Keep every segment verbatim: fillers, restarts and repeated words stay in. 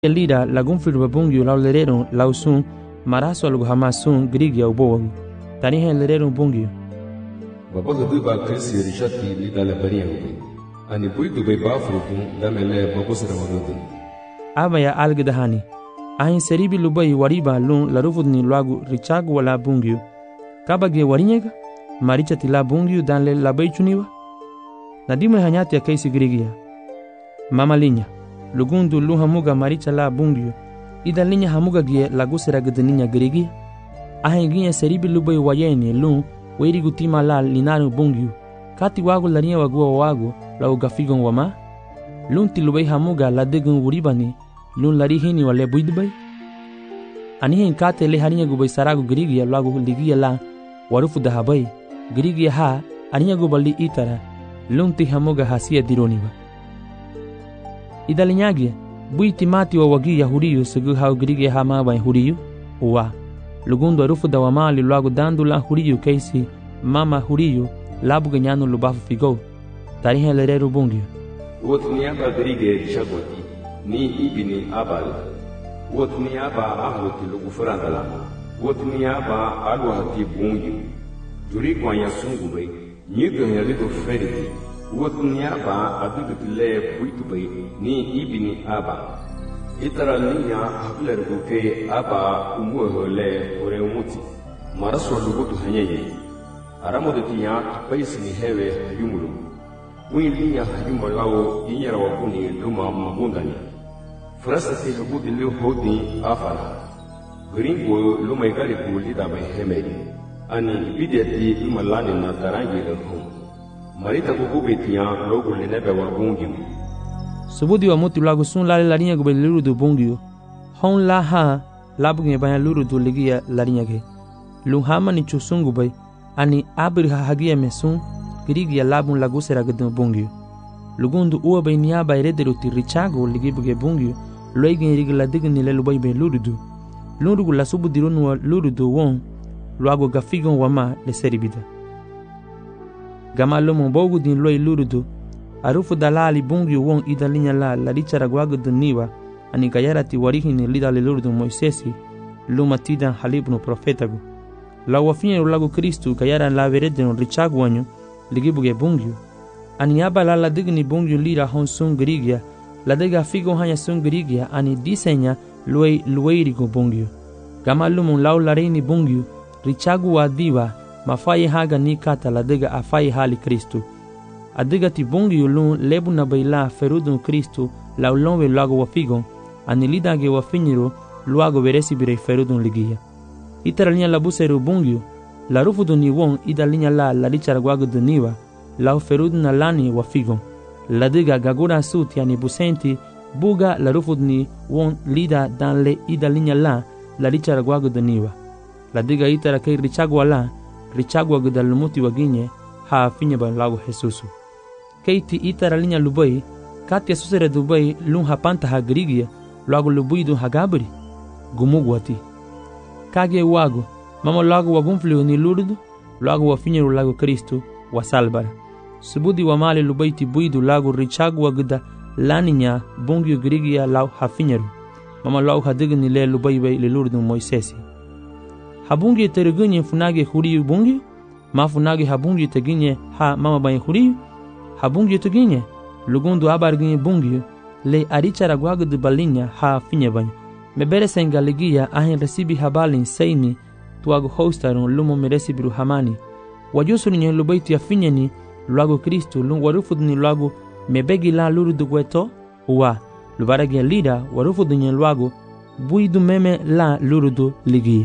lida lagun filba bungyo law lerero law sun maraso algo hamasun grigia ubowagu tani hen lerero bungyo babaga duba krisi rishati lida la bariya ubi ani bui dubai bafrutun damele babusra wadudun ama ya algedahani ahin seribi lubai wariba lun larufudni lagu richagu wala bungyo kabage warinyega marichati la bungyo danle labai chuniwa nadime hanyati ya kaisi grigia mama linya lugundu lu hamuga maricha la bungyo ida linya hamuga gie lagusera gedeninya grigi ahenginya seribi lubai wayeni lu weiri gutima la linaru bungyo kati wagu larinya wagua wagu la ugafigon wama lunti lubai hamuga la degun wuribani lun lari hini wale buidbai anihin kate le harinya gubai saragu grigi lagu ligia la warufu dahabai grigi ha aninya gubali itara lunti hamuga hasia dironiwa idalinyagi buiti mati wa wagi ya huriyu segu hau grige hama bai huriyu wa lugundu arufu da wamali lagu dandu la huriyu kaisi mama huriyu labu ganyanu lubafu figo tarihe lereru bungiyu wot niyaba grige shagoti ni ibini abal wot niyaba ahoti lugu furandala wot niyaba alwahati bungiyu juri kwa yasungu bai nyigo yalido feriti wotniaba adudutile buitubay ni ibini aba itara niya habler buke aba umuhole ore umuti maraso lugutu hanyeye aramodeti ya paisini hewe yumulu wiliya yumalawo inyara wakuni luma mabundani frasati lugutu le hodi afara gringo luma ikali kulida bay hemedi ani bideti lumalani na tarangi lehu marita kukubitiya logo lenebe wa bungyo subudi wa mutu lagu sun lale larinya gube luru du bungyo hon la ha labu nge banya luru du ligia larinya ge lu hama ni chusungu bay ani abir ha hagia mesun grigia labu lagu sera gedum bungyo lugundu uwa bay niya bay rederu ti richago ligi buge bungyo loigi rigi la digni le lubay bay luru du luru gu la subudi runu wa luru du won luago gafigon wama le seribida gama lomo bogu din loy lurudu arufu dalali bungyo won ida linya la la richara gwagu duniwa ani gayarati warihini lida le lurudu moisesi luma tidan halibnu profetagu la wafinye lagu kristu gayara la veredeno richagu wanyo ligibuge bungyo ani aba la la digni bungyo lira hon sun grigia la dega figo hanya sun grigia ani disenya loy loirigo bungyo gama lomo law lareini bungyo richagu wa diwa mafai haga ni kata la dega afai hali Kristu adiga ti bongi yulun lebu na baila ferudun Kristu la ulonwe lago wafigon anilida ge wafinyiro luago veresi bire ferudun ligia itara linya la buseru bongi la rufudu ni won ida linya la la lichara gwago duniwa la ferudun na lani wafigon la dega gagura suti ani busenti buga la rufudu ni won lida dan le ida linya la la lichara gwago duniwa la diga itara kei richagwa la richagwa gudal lumuti waginye ha finye ba lagu Jesusu keiti itara linya lubai katia susere dubai lun hapanta ha grigia lagu lubai dun hagabri gumugwati kage wago mama lagu wagumfliu ni lurdu lagu wafinye lagu Kristu wa salbara subudi wa mali lubai ti buidu lagu richagwa guda laninya bungi grigia lau hafinyeru mama lagu hadigni le lubai bai le lurdu moisesi habungi teregunye funage huriyu bungi ma funage habungi teginye ha mama bayi huriyu habungi teginye lugundu abarginye bungi le arichara gwagu de balinya ha finye bany mebere senga ligia ahin resibi habalin seini tuago hostarun lumo meresibiru hamani wajusuru nye lubaiti ya finye ni luago Kristu lung warufudu ni luago mebegi la luru dugweto uwa lubaragi lida warufudu nye luago buidu meme la lurudu ligia.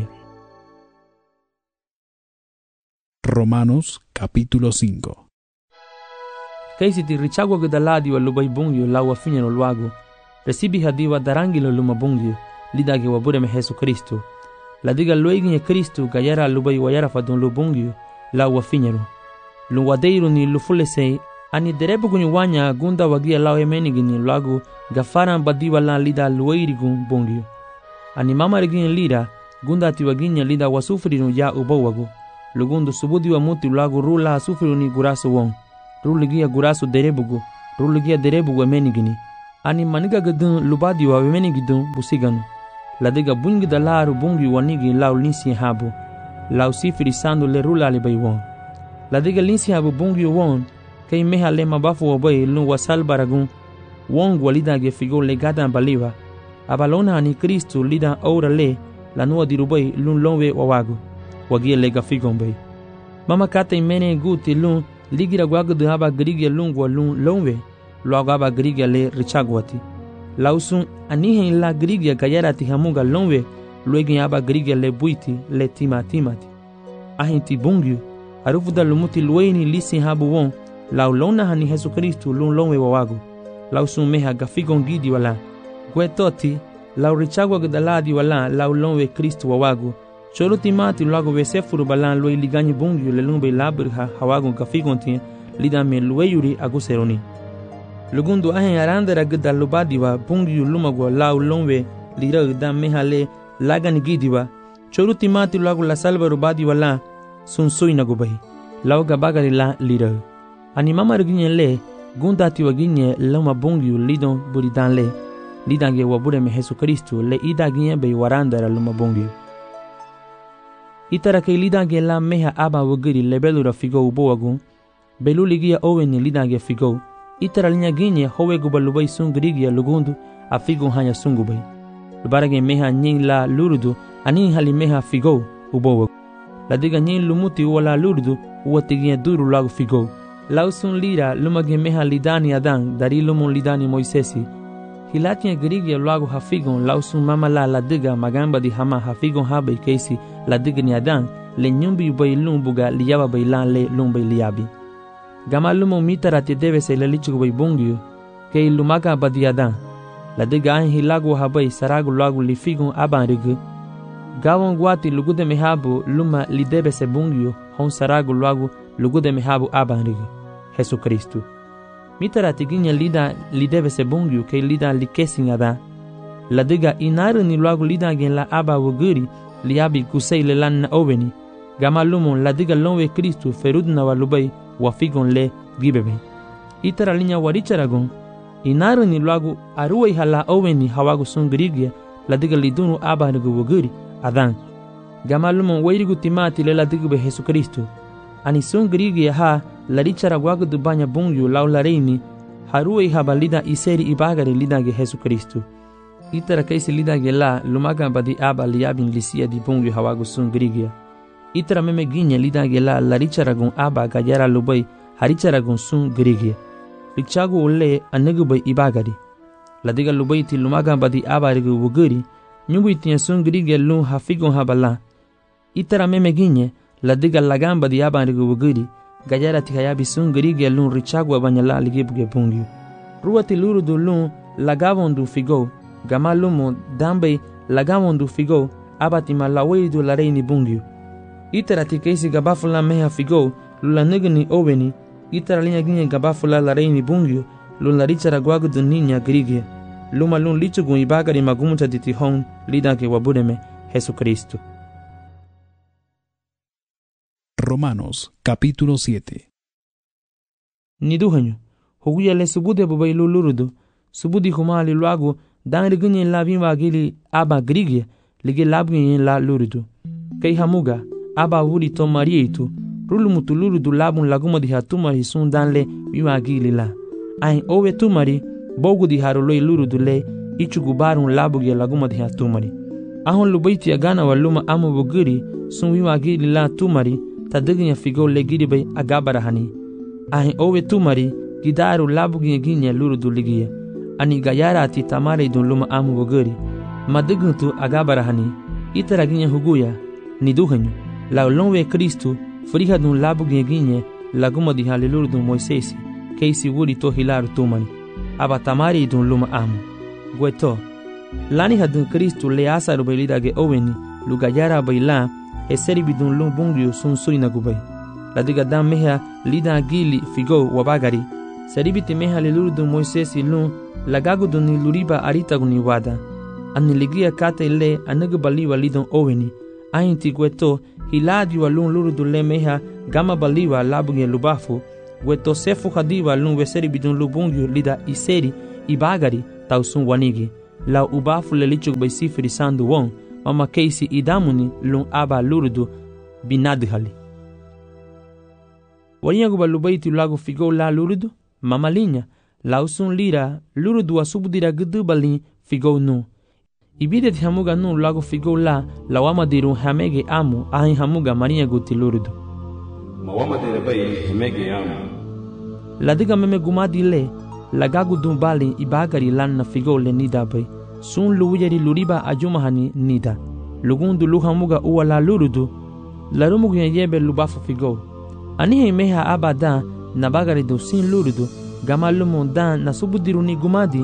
Romanos capítulo cinco. Kaisi ti richagwa gudaladi wa lubai bungyo la wafinya no luago resibi hadiwa darangi lo luma bungyo lidage wa bure me Jesu Kristo la diga loigi nye Kristo gayara lubai wayara fadon lo bungyo la wafinya ro lu wadeiru ni lufulese ani derebu kunyi wanya gunda wagia lao emeni gini luago gafaran badiwa la lida luwairi gun bungyo ani mama regini lida gunda ati waginya lida wasufri no ya ubawago lugundu subudi wa muti lagu rula sufri ni guraso won ruligia guraso derebugo ruligia derebugo menigini ani maniga gedun lubadi wa wemeni gidun busiganu. Ladiga bungi dalaru bungi wanigi lau linsi habu. Lau sifiri sandu le rula li baywon. Ladiga linsi habu bungi won, kay meha le mabafu wabay lun wasal baragun, wong walida ge figo legada baliwa. Abalona ani Kristu lida ora le, lanua dirubay lun lonwe wawagu. Wagie lega figon bay. Mama kata imene guti lun, ligira guagu de haba grigya lungwa lun lonwe, luagu haba grigya le richagwati. Lausun anihen la grigya gayarati hamuga lonwe, luegin haba grigya le buiti le tima timati. Ahinti bungyu, harufuda lumuti lueni lisi habu won, lau lona hani Jesu Kristu lun lonwe wawagu. Lausun meha gafigon gidi wala. Guetoti, lau richagwa gdaladi wala lau lonwe Kristu wawagu. Cholo timati luagu vesefuru balan lue liganyi bungyu le lumbe labirha hawagu gafigon tien, lida me lueyuri aguseroni. Lugundu ahen arandera gda lubadiwa bungyu lumagwa lau lonwe lira gda mehale lagani gidiwa. Cholo timati luagu la salva rubadiwa la sun sui nagubahi. Lau gabagari la lira. Ani mama ruginye le, gundati waginye lama bungyu lidon buridan le. Lidange wabure me Jesu Kristu le idaginye be warandera luma bungyu. Itara ke lidange la meha aba wagiri lebelura figo uboagun. Belu ligia oweni lidange figo. Itara linya ginye howe gubalubay sungrigia lugundu a figo hanya sungubay. Lubarage meha nying la lurudu ani hali meha figo uboagun. Ladiga nying lumuti wala lurudu uwatigia duru lagu figo. Lausun lira lumage meha lidani adan dari lumun lidani Moisesi. Hilatia grigia lagu hafigon lausun mama la ladiga magamba di hama hafigon habe keisi ladiga ni adan le nyumbi bay lumbuga liyaba bay lan le lumbay liyabi. Gama lumo mitara te deve se le lichugo bay bungyu ke lumaga badi adan. Ladiga an hilagu habay saragu lagu lifigon aban rigu. Gawon guati lugude mehabu luma lidebe se bungyu hon saragu lagu lugude mehabu aban rigu. Jesu Kristu. Mitara tiginya lida lidebe se bungyu ke lida likesin ada. Ladiga inaru ni lagu lida gen la aba wuguri liabi kusei le lan na oveni. Gama lumon ladiga lonwe Kristu ferudna walubay wafigon le gibebe. Itara linya waricharagon. Inaru ni lagu aruwe hala oveni hawagu sungrigia ladiga lidunu aba nigu wuguri adan. Gama lumon wairigu timati le ladigu be Jesu Kristu. Ani sungrigia ha larichara guagu dubanya bungyu lau lareini haruwe habalida iseri ibagare lidage Jesu Kristu. Itara kaisi lidage la lumaga badi aba liabin lisia di bungyu hawagu sungrigia. Itara meme ginya lidage la larichara gun aba gayara lubay harichara gun sungrigia. Lichagu ule anegubay ibagari. Ladiga lubay ti lumaga badi aba rigu wuguri nyungu itiya sungrigia lun hafigun habala. Itara meme ginya ladiga lagamba di aba rigu wuguri gayara tihayabi sungrigia lun richagwa banyala ligibge bungyu. Ruati lurudu lun lagavon du figo, gama lumo dambe lagavon du figo, abatima laweidu lareini bungyu. Itara tikaisi gabafula meha figo, lula nigni oveni, itara linya ginye gabafula lareini bungyu, lun larichara guagu du ninya grigia. Luma lun lichugun ibagari magumucha ditihon, lidake wabudeme Jesu Kristu. Romanos capítulo siete. Niduhanyo, huguya le subude bubailu lurudu, subudi humali luagu, dan rigunye la vimba gili aba grigia, lige labgunye la lurudu. Kei hamuga, aba wuri to marietu, rulu mutu lurudu labun laguma di hatumari sun dan le vimba gili la. Ahin owe tumari, bogu di haruloi lurudu le, ichugu barun labugia laguma di hatumari. Ahon lubaiti agana waluma amu buguri, sun vimba gili la tumari, tadiginya figo le giribay agabarahani. Ahin owe tumari gidaru labuginya ginya lurudu ligia. Ani gayara ati tamare dun luma amu buguri. Madiguntu agabarahani. Itara ginya huguya. Niduhanyo. Lau lonwe Kristu friha dun labuginya ginya laguma di hali lurudu Moisesi. Keisi wuri to hilaru tumari. Aba tamare dun luma amu. Gueto. Lani hadun Kristu le asaru bailidage oweni lugayara baila eseri bidun lum bungyu sun suri nagubay. Ladiga dam meha lida gili figo wabagari. Seribiti meha lilurudu Moisesi lum lagagudu ni luriba aritagu ni wada. Ani ligia kate le anagubaliwa lidon oweni. Ainti gueto hiladi wa lum lurudu le meha gama baliwa labuge lubafu. Gueto sefu hadiwa lum weseri bidun lubungyu lida iseri ibagari tau sun wanigi lau ubafu le lichuk bai sifiri sandu won mama keisi idamuni lun aba lurudu binadhali waniagu balubaiti lagu figou la lurudu mama linha lau sun lira lurudu asubudira gudu bali figou nu ibide ti hamuga nu lagu figou la lau amadiru hamege amu ahin hamuga maniagu ti lurudu mawamadere bai hamege amu ladiga meme gumadi le lagagu dun bali ibagari lanna figou le nida bai sun luwiyari luriba ajumahani nida lugundu luhamuga uwa la lurudu larumugu yebe lubafu figou anihe meha abada na bagari do sin lurudu gamalumu dan na subudiru ni gumadi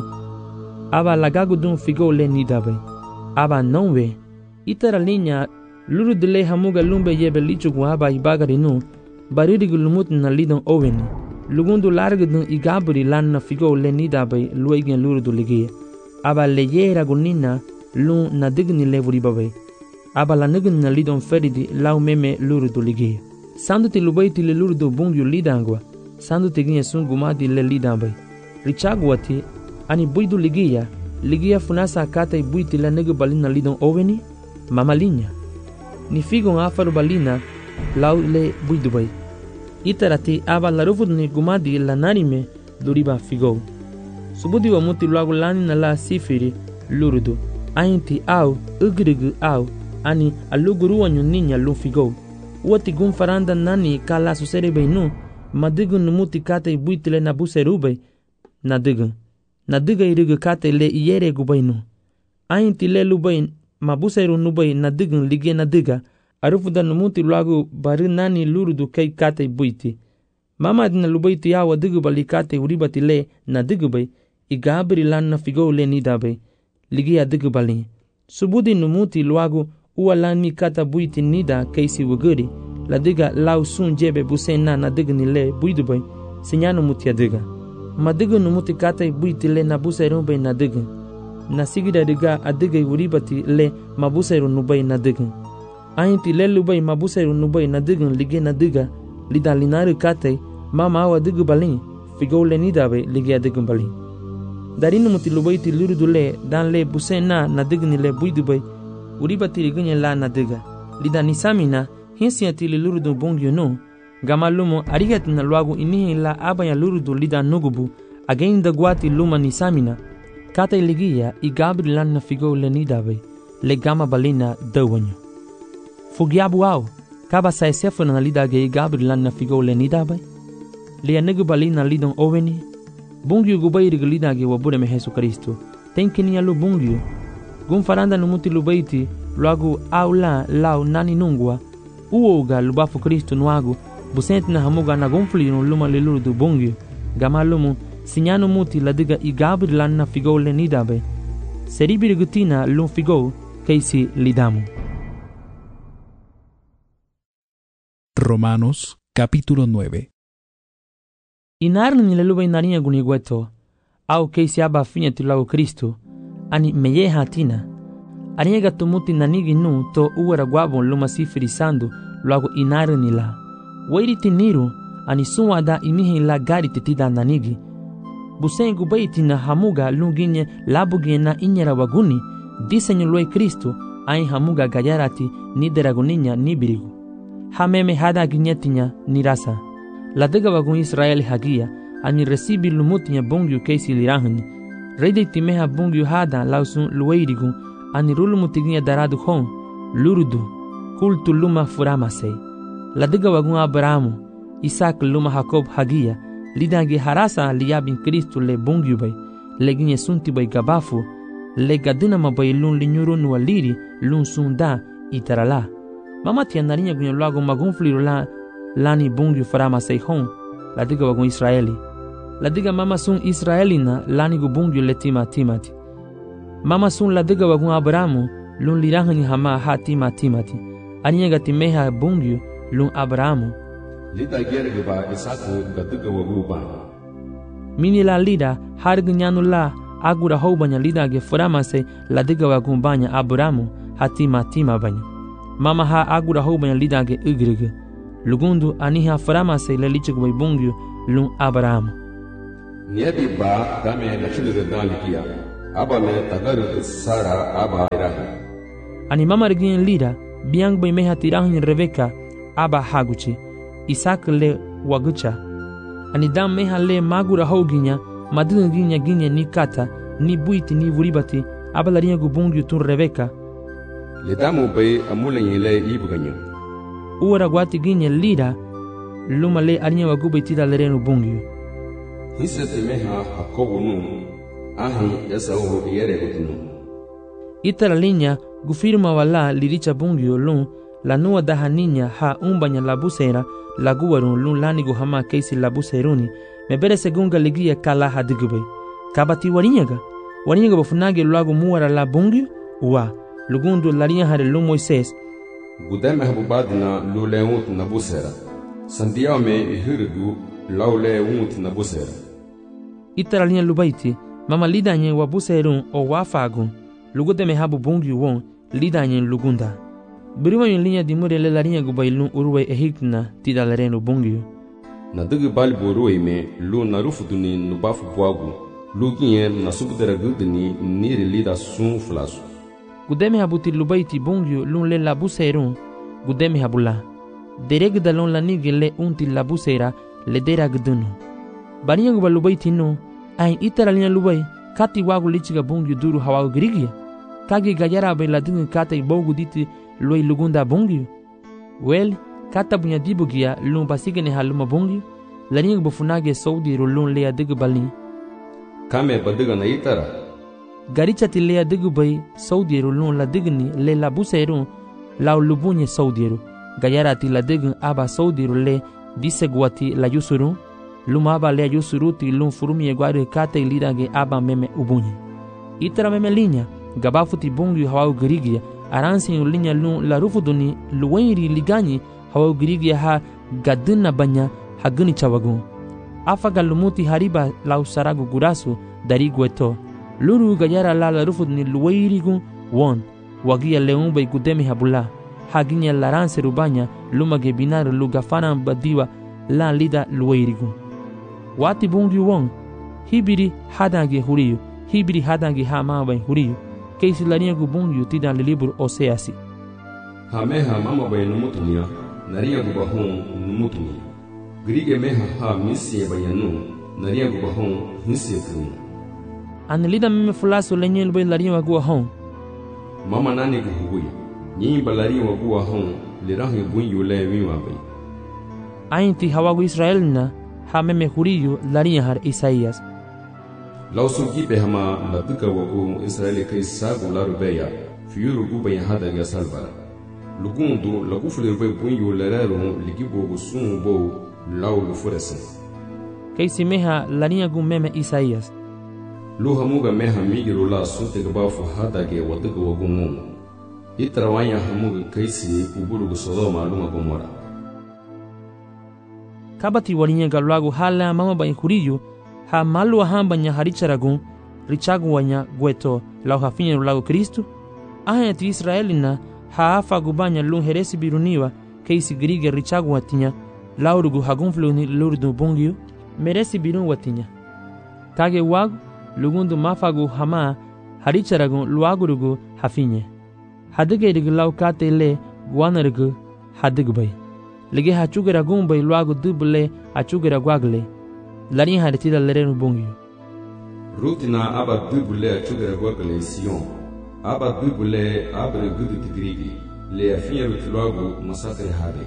aba lagagu dun figou le nida bai aba nonwe itara linha lurudu le hamuga lumbe yebe lichugu aba ibagari nu baririgu lumut na lidon oweni lugundu largu dun igaburi lanna figou le nida bai luegen lurudu ligie aba le yera gunina lu na digni le vuri babai aba la nigni na lidon feridi lau meme lurudu ligie sandu ti lubaiti le lurudu bungyu lidangwa sandu ti ginye sun gumadi le lidambai richagwati ani buidu ligia ligia funasa kata i buiti le negu balina lidon oveni mama linha ni figon afaru balina lau le buidu bai itarati aba la rufudu ni gumadi la narime luriba figou subudi wa muti lagu lani na la sifiri lurudu ainti au ugrigu au ani aluguru wanyu ninya lu figou wati gun faranda nani kala susere beinu madigu numuti kate buitile na buserube nadigu nadiga irigu kate le iyere gubainu ainti le lubain mabuseru nubai nadigu lige nadiga arufuda numuti lagu bari nani lurudu kei kate buiti mama dina lubaiti ya wadigu bali kate uribati le nadigu bai igabri lanna figou le nidabe ligi adigu bali subudi numuti luagu ua lani kata buiti nida keisi wuguri ladiga lau sun jebe busena na digni le buidubai sinyano muti adiga madigu numuti kata buiti le na buseru bai na digu na sigida diga adiga uribati le mabuseru nubai na digu ainti le lubai mabuseru nubai na digu ligi na diga lida linaru kate mama awa digu bali figou le nidabe ligi adigu bali darinu muti lubaiti lurudu le dan le busena na digni le buidubai uribati ligunye la na diga lida nisamina hinsiati le lurudu bungyu no gamalumo arigati na luagu inihi la abaya lurudu lida nugubu agenda guati luma nisamina kata iligia i gabri lan na figou le nidabe le gama balina dawanyo fugiabu au kaba sa esefu na lida ge i gabri lan na figou le nidabe le anugu balina lidon oweni bungyu gubairi gulidage wabure me Yesu Kristo tenkini alu bungyu gun faranda numuti lubaiti luagu aula lau nani nungwa uoga lubafu Kristo nuagu busenti na hamuga na gonfli no luma le lurudu bungyu gamalumu sinyano muti ladiga igabri lanna figou le nidabe seribiri gutina lum figou keisi lidamu. Romanos capítulo nueve. Inarni ni leluba inarinha gunigueto au keisi aba finya tulago Kristo ani meye hatina aniega tumuti nanigi nu to uwera guabon luma sifiri sandu luago inarni la wairi tiniru ani suwada imihi la gari titida nanigi busengu baiti na hamuga lunginye labugie na inyera waguni disenyo lue Kristo ai hamuga gayarati ni deraguninya nibirigu hameme hada ginyetinya nirasa ladiga wagun Israel hagia ani resibi lumutinya bungyu keisi lirahuni reide timeha bungyu hada lausun lueirigu ani rulumutiginya daradu hon lurudu kultu luma furamase ladiga wagun Abrahamu Isaac luma Jacob hagia lidagi harasa liyabin Kristo le bungyu bay leginye sunti bay gabafu le gadina mabay lun linyuru nuwa liri lun sunda itarala mama tianarinya gunyo lago magunfliru la lani bungyu farama seihon ladiga wagun Israeli ladiga mama sun Israelina lani gu bungyu letima timati mama sun ladiga wagun Abrahamu lun lirahani hama ha tima timati aninya gatimeha bungyu lun Abrahamu lida gerge ba Isaku gatuga wagu ba mini la lida hargnyanu la agura hobanya lida ge farama se ladiga wagun banya Abrahamu hatima tima banya mama ha agura hobanya lida ge ugrege lugundu aniha farama se le lichuk bay bungyu lun Abrahamu niyabi ba dame la chulu dalikia aba me tagaru Sara aba irahi. Ani mama regin lira biang bay meha tirahin Rebeka aba haguchi. Isaac le wagucha. Ani dam meha le magura hoginya madun ginya ginya ni kata ni buiti ni vuribati aba larinha gubungyu tun Rebeka. Le damu bay amulen le ibuganyo. Uara guati ginya lira luma le arinha wagubai tida lerenu bungyu. Hisati meha hakobu nu ahi Esau yere gutunu. Itara linha gufirma wala liricha bungyu lun la nua daha niña ha umbanya la busera la guarun lun lanigu hama keisi la buseruni me bere segunga ligia kala hadigubay kabati warinyaga warinyaga bafunage luagu muara la bungyu wa lugundu larinha hare lu Moises Gudeme habubadina lule unt na busera sandiao me ihirigu laule unt na busera. Itara linha lubaiti mama lidanye wa buserun o wafagun lugudeme habu bungyu won lidanye lugunda. Biriwa yung linya di mure le larinha gubailun uruwe ehikna tida lerenu bungyu. Na digi bali boruwe me lu na rufuduni nubafu buagu lu ginye na subdera gudini niri lida sun flasu. Gudeme habuti lubaiti bungyu lun le labuserun gudeme habula. Dereg dalon la nige le unti labusera le dera gudunu. Barinha guba lubaiti no ain itara linya lubai kati wagu lichiga bungyu duru hawagu girigia. Kage gayara bay la dingi kata ibogu diti loi lugunda bungyu. Well, kata bunya dibugia lun pasigene haluma bungyu. Larinha bufunage saudi lun lea digu balin. Kame badiga na itara. Garicha ti lea digu bay saudi lun la digni le la buserun lau lubunye saudi. Gayara ti la digun aba saudi le diseguati la yusurun. Luma aba lea yusuruti lun furumi eguari kata ilidage aba meme ubunye. Itara meme linha. Gabafuti bungyu hawau girigia aransi yung linya lun la rufuduni luwairi liganyi hawau girigia ha gadina banya haguni chawagun. Afaga lumuti hariba lau saragu gurasu dari gueto. Luru gayara la la rufuduni luwairi gun won. Wagia leumba igudemi habula. Haginya laranse rubanya luma gebinar lugafana badiwa la lida luwairi gun. Wati bungyu won. Hibiri hadange huriyu. Hibiri hadange hamabai huriyu. Keisi larinha gubungyu tida le libro Oseasi. Hameha mama bay numutunia naria gubahon numutunia. Grige meha ha misie bayanu naria gubahon misie kunu. Anelida meme fulaso lenye bay larinha gubahon. Mama nani guhuguya. Nyi balarinha gubahon lirahi bunyu le wiwa bay. Ainti hawagu Israelina ha meme huriyu larinha har Isaías. Lausu gibe hama la duka wagu Israeli kai sagu la rubeya fiuru guba ya hada ga salbara. Lugundu la gufule rube bunyu lerero ligibo gusun bo lau lufuresen. Keisi meha larinha gu meme Isaías. Luha muga meha migiru la sunte gabafu hada ge waduka wagu ngungu. Itrawanya hamuga keisi uburu gu Sodoma luma Gomora. Kabati warinha galwagu hala mama ba huriyu ha malu hamba nya haricharagun richagu wanya gueto lau hafinye lagu Kristu aya ti Israelina ha afa gubanya lun heresi biruniwa keisi grige richagu watinya laurugu hagunfluni lurdu bungyu meresi birun watinya kage wagu lugundu mafagu hama haricharagun luagurugu hafinye hadige rig lau kate le guanarugu hadigbay lege hachugeragun bay luagu dubule hachugeraguagle larinha haritida lerenu bungyu. Rutina aba dubule achugera gwagale Sion. Aba dubule abre gudu tigrigi. Le afinha rutiloagu masakre hade.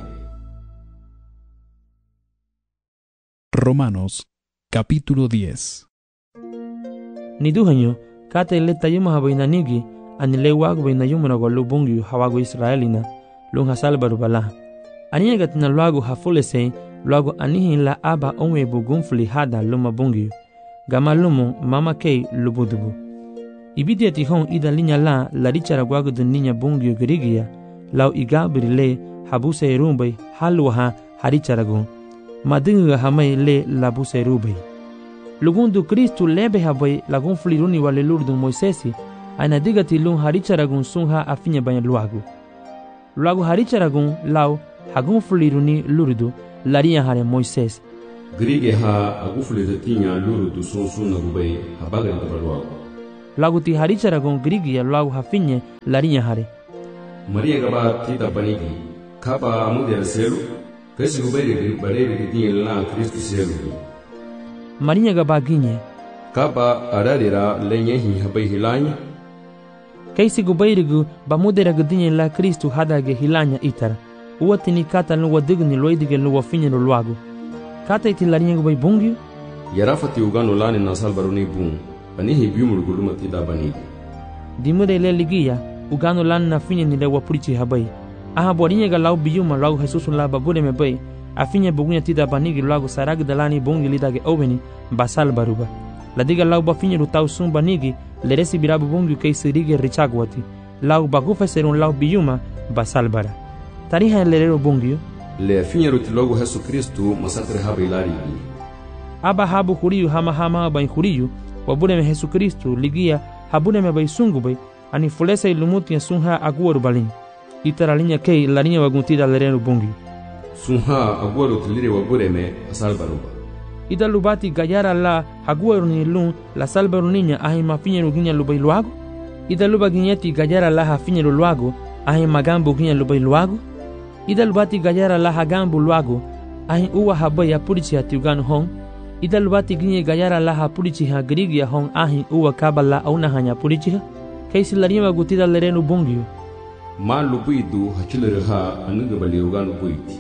Romanos, capítulo diez. Niduhanyo, kate le tayuma habainanigi, anile wagu bainayumuna gwalu bungyu hawagu Israelina, lung hasalbaru bala. Aniagatina luagu hafulese, luagu anihin la aba onwe bugunfuli hada luma bungyu. Gama lumu mama kei lubudubu. Ibidia tihon ida linya la la richara gwagu dun ninya bungyu girigia, lau igabiri le habuse erumbay halwaha haricharagun. Madinga hamay le labuse erubay. Lugundu Kristu lebe habay lagunfuli runi wale lurdun Moisesi, aina digati lun haricharagun sunha afinya banya luagu. Luagu haricharagun lau hagunfuli runi lurdu laria hare Moises. Grige ha agufuli retinya lurdu sun sun nagubay habagan tabaluagu. lagu ti harichara gon grigia lagu hafinye larinya hare. Maria gaba tita banigi kaba amudel selu kesi gubere bare di la Kristo selu. Maria gaba ginye kaba ararira lenye hi habai hilanya kesi gubere gu bamudera gudinye la Kristo hadage hilanya itara. Uwatini kata no wadigni loidige no wafinye no luago. Kata iti larinya gubai bungyu yarafati ugano lani na salbaruni bun anihi biumul gulumati da banigi. Dimude le ligia ugano lani na finye ni le wapurichi habai. Aha borinye ga lau biyuma lau Jesusu la babure me bai. Afinye bugunya tida banigi lagu sarag dalani bungi lidage oveni basal baruba. Ladiga lau bafinye rutau sum banigi le resi birabu bungi kei sirige richagwati. Lau bagufa serun lau biyuma basal bara. Tariha lerero bungi le afinye rutilogu Jesu Kristu masakre habai lari. Aba habu huriyu hama hama bai huriyu wabure me Jesu Kristu ligia habune me bai sungu bai ani fulesa ilumuti ya sunha aguaru balin. Itara linya kei larinya waguntida lerero bungi. Sunha aguaru tilire wabure me asalbaruba. Ida lubati gayara la aguaru ni lun la salbaru ninya ahi mafinye ruginya lubai luago. Ida luba ginyeti gayara la hafinye luago ahi magambo ginya lubai luago. Ida lubati gayara la hagambo luago ahi uwa habai ya purichi hati ugano hong. Ida lubati ginye gayara la hapurichi ha grigia hong ahi uwa kabala auna hanya purichi ha. Kaisi larinya wagutida lereno bungi. Ma lupuidu hachilere ha anuga bali ugano puiti.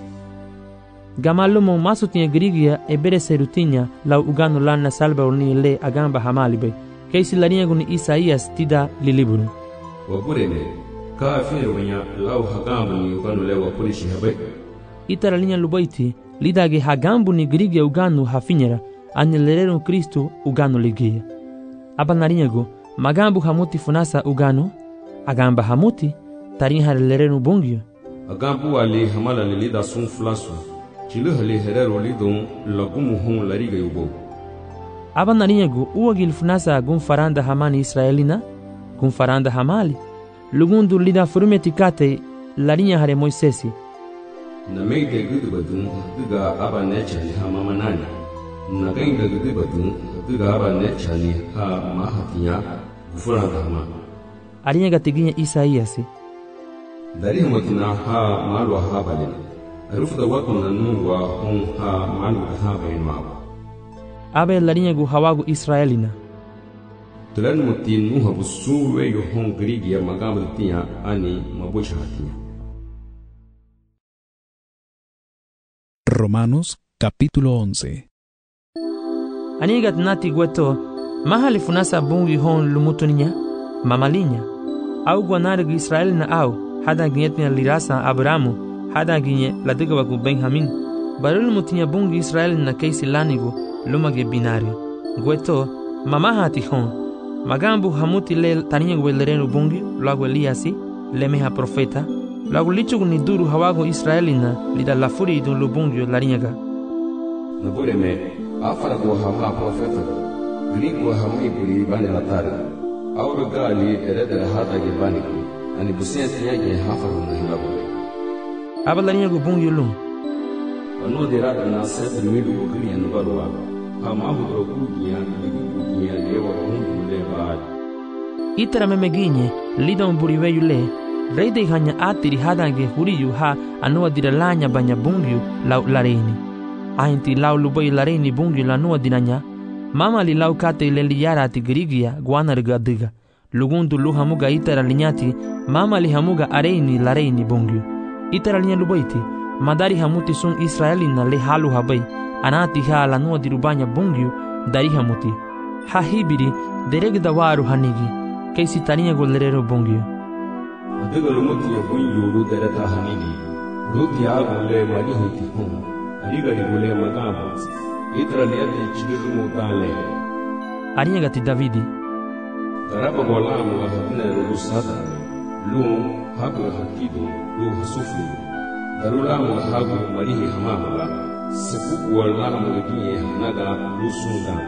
Gamalumo masutinha grigia e bere serutinya lau ugano lana salba urni le agamba hamalibe. Kaisi larinya guni Isaias tida lilibunu. Waburene ka afine wanya lau hagambu ni ugano le wapurichi habai. Itara linya lubaiti lidage hagambu ni grigia ugano hafinyera ane lereno Kristu ugano ligia. Aba narinyago magambu hamuti funasa ugano agamba hamuti tarinha lereno bungio. Agambu wali hamala lilida sun flasu chilu hali herero lidon lagumu hon lariga yubo. Aba narinyago uwagil funasa gun faranda hamani Israelina gun faranda hamali lugundu lida furumeti kate larinya hare Moisesi. Na meide gudu badun duga aba nechali ha mama nani. Na gainga gudu badun duga aba nechali ha mahatinya gufuranda hama. Arinya gatiginya Isaias. Dari matina ha malwa ha balina. Arufu da watu na nuwa hon ha malu ha bainwa. Abe larinya gu hawagu Israelina. Tulan muti nuha busuwe yo hon grigia magambo tinya ani mabusha hatinya. Romanos capítulo once. Anigat nati gweto mahali funasa bungi hon lumutuninya mamalinya au gwanargu Israel na au hada ginyetnya lirasa Abrahamu hada ginye ladiga wagu Benjamin barul mutinya bungi Israel na keisi lanigu lumage binari gweto mamahati hon magambu hamuti le taninya gwelerenu bungi lagu Eliasi lemeha profeta lagu lichugu ni duru hawago Israelina lida lafuri idun lubungyo larinyaga. Nabure me afara go hama profeta grigo hami buri bani latari awru gali eredere hada ge bani ani busiyati yage hafaru na hilabu. Aba larinyago bungyo lum. Ano derada na setu midu kuri anu barwa hama hudro kugiya ligu kugiya lewa hundu le baad. Itara memeginye lida umburi le Reide hanya atiri hadange huriyu ha anua diralanya banya bungyu lau lareini. Ainti lau lubai lareini bungyu lanua dinanya. Mama li lau kate leliyara ati grigia guanarga diga. Lugundu lu hamuga itara linyati mama li hamuga areini lareini bungyu. Itara linya lubaiti madari hamuti sun Israelina le halu habai. Anati ha lanua dirubanya bungyu dari hamuti. Ha hibiri deregda waru hanigi. Kaisi taniya golerero bungyu. Adiga lumuti ya bunyu lu dereta hanigi. Ruti ya gule mani hiti hum. Adiga li gule magamu. Itra liyate chigiru mutale. Arinya gati Davidi. Daraba golamu la hatine lu sada. Lu hagu hakidu lu hasufu. Darulamu la hagu marihi hamamula. Sepuku walamu leginye hanaga lu sunda.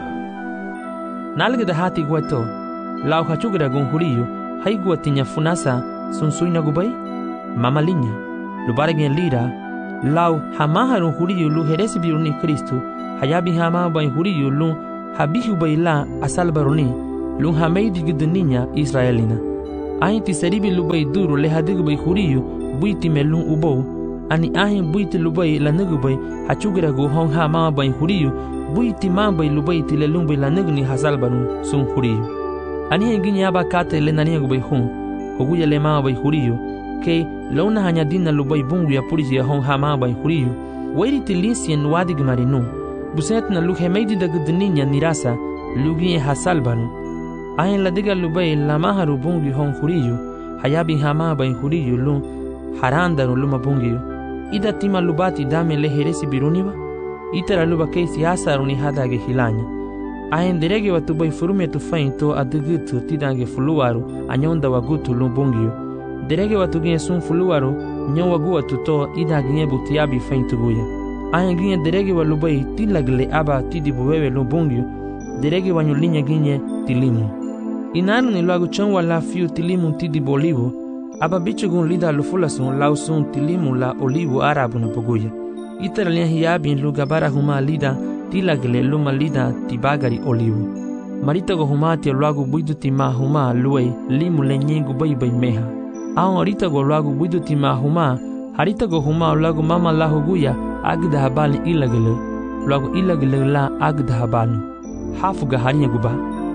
Nalgada hati gwato. Lau hachugra gonhuriyu. Haigua tinya funasa sunsuina gubai mamalinya lubaragin lira lau hamaharun huriyu lu heresi biruni Kristu hayabi hama bai huriyu lu habihu baila asal baruni lun hameidi gidninya Israelina. Ahin ti seribi lubai duru le hadig bai huriyu buiti melun ubou, ani ahin buiti lubai la nugubai hachugira go hong ha ma bai huriyu buiti ma bai lubai ti le lumbai la nugni hasalbanu sun huriyu. Ani henginya aba kate le nania bai hun, hoguya le ma bai huriyu, ke launa hanya dina lubai bungu ya puriji ya hong ha ma bai huriyu, wairi ti lisien wadig marinu, buset na luhe meidi da gudninya nirasa, lugi e hasalbanu. Ahin la diga lubai la maharu bungu hong huriyu, hayabi ha ma bai huriyu lun, harandaru luma bungu. Ida tima lubati dame le heresi biruniwa, itara luba keisi asaruni hadage hilanya. Ahin derege watu bai furume tu fain to adugutu tidange fuluwaru anyonda wagutu lumbungiyo. Derege watu ginye sun fuluwaru nyon wagu watu to ida ginye butiabi fain tuguya. Ahin ginye derege wa lubai tilagle aba tidibu wewe lumbungiyo. Derege wanyu linya ginye tilimu. Inaru ni luagu chonwa la fiu tilimu tidibu olivu. Aba bichugun lida lufulasun lausun tilimu la olivu arabu na poguya. Itara linya hiyabin lugabara huma lida tilagle luma lida tibagari olivu. Marita go huma tia luagu buidu tima huma luei limu le nyengu bai bai meha. Aon orita go luagu buidu tima huma, harita go huma luagu mama la huguya agda habali ilagle, luagu ilagle la agda habalu. Hafuga harinya guba.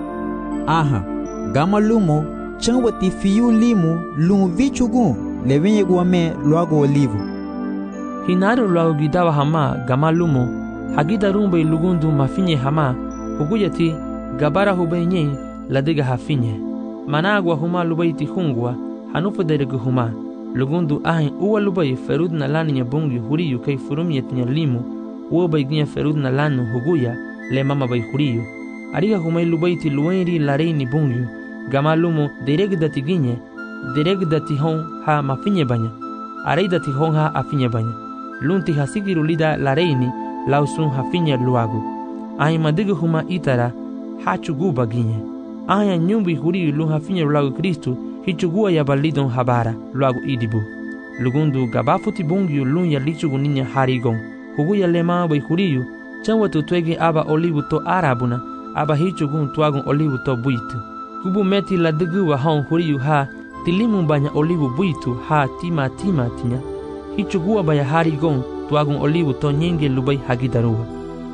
Aha, gama lumo, changwati fiyu limu lumu vichugu levenye guame luagu olivu. Hinaru luagu gidawa hama gama lumo, hagida rumba ilugundu mafinye hama, huguyati gabara hubenye ladiga hafinye. Managwa huma lubai tihungwa, hanufa deregu huma, lugundu ahin uwa lubai ferud na lani nya bungi huriyu kai furumiyet nya limu, uwa bai gnya ferud na lanu huguya, le mama bai huriyu. Ariga humai lubai ti luenri lareini bungi, gama lumo dereg dati ginye, dereg dati hong ha mafinye banya, arei dati hong ha afinye banya. Lunti hasigiru lida lareini, lausun hafinya luagu. Ahin madiga huma itara, hachuguba ginye. Ahin nyumbi huri lun hafinya luagu Kristu, hichugua ya balidon habara, luagu idibu. Lugundu gabafuti bungiu lun ya lichugu ninya harigon. Hugu ya lema bai huriyu, chanwa tutwege aba olivu to arabuna, aba hichugun tuagun olivu to buitu. Kubu meti la digu wa hong huriyu ha, tilimu banya olivu buitu ha tima tima tinya. Hichugua baya harigon, tuagun olivu to nyenge lubai hagidaruwa.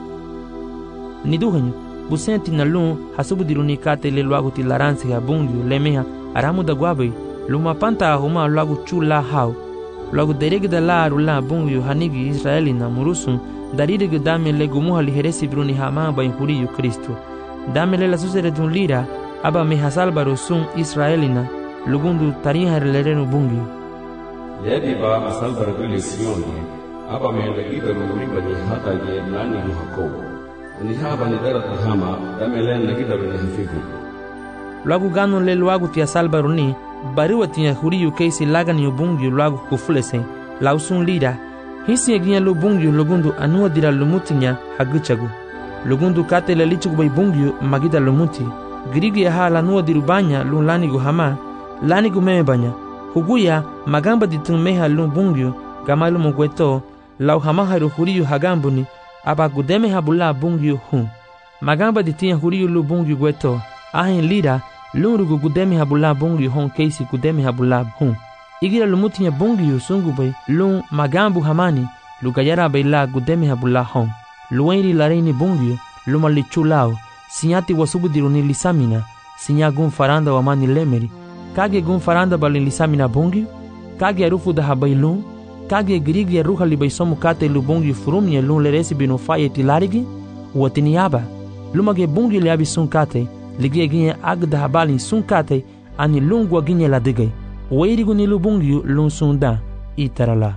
Niduhanyu, busenti na lun hasubudiruni kate le luagu ti laransi ha bungiu lemeha aramu da guabai, luma panta ahuma luagu chula hau. Luagu deregda la arula bungiu hanigi Israeli na murusun, darirege dame le gumuha liheresi bruni hama bain huriyu Kristu. Dame le la susere dun lira, aba meha salbaru sun Israelina, lugundu tariha lerenu bungiu. Lebi ba asalbar gule siyoni, aba me la gidaru riba ni hata ye lani muhako. Ni haba ni darata hama, dame le la gidaru ni hafifu. Luagu gano le luagu tia salbaru ni, bariwa tia huriyu keisi laga ni ubungiu luagu kufulese, lausun lira, hisi eginya lubungiu lugundu anua dira lumutinya haguchagu. Lugundu kate le lichugu bai bungiu magida lumuti, girigi ya hala nua dirubanya lun lanigu hama, lanigu meme banya. Huguya magamba ditun meha lun bungiu gamalu mugweto lau hamaharu huriyu hagambuni aba gudeme habula bungiu hun. Magamba ditia huriyu lu bungiu gweto ahin lira lun rugu gudeme habula bungiu hon keisi gudeme habula hun. Igira lumutinya bungiu sungu bay lun magambu hamani lugayara bay la gudeme habula hon. Luenri lareini bungiu luma lichulao sinyati wasubudiruni lisamina sinya gun faranda wamani lemeri. Kage gun faranda balin lisamina bungi, kage arufu da habailun, kage grigi ya ruha libaisomu kate lu bungi furumi ya lun leresi binu faye tilarigi, uatini yaba. Lumage bungi liabi sun kate, ligie ginye agda habalin sun kate, ani lungwa ginye ladigay. Uwairigu ni lu bungi lun sunda, itarala.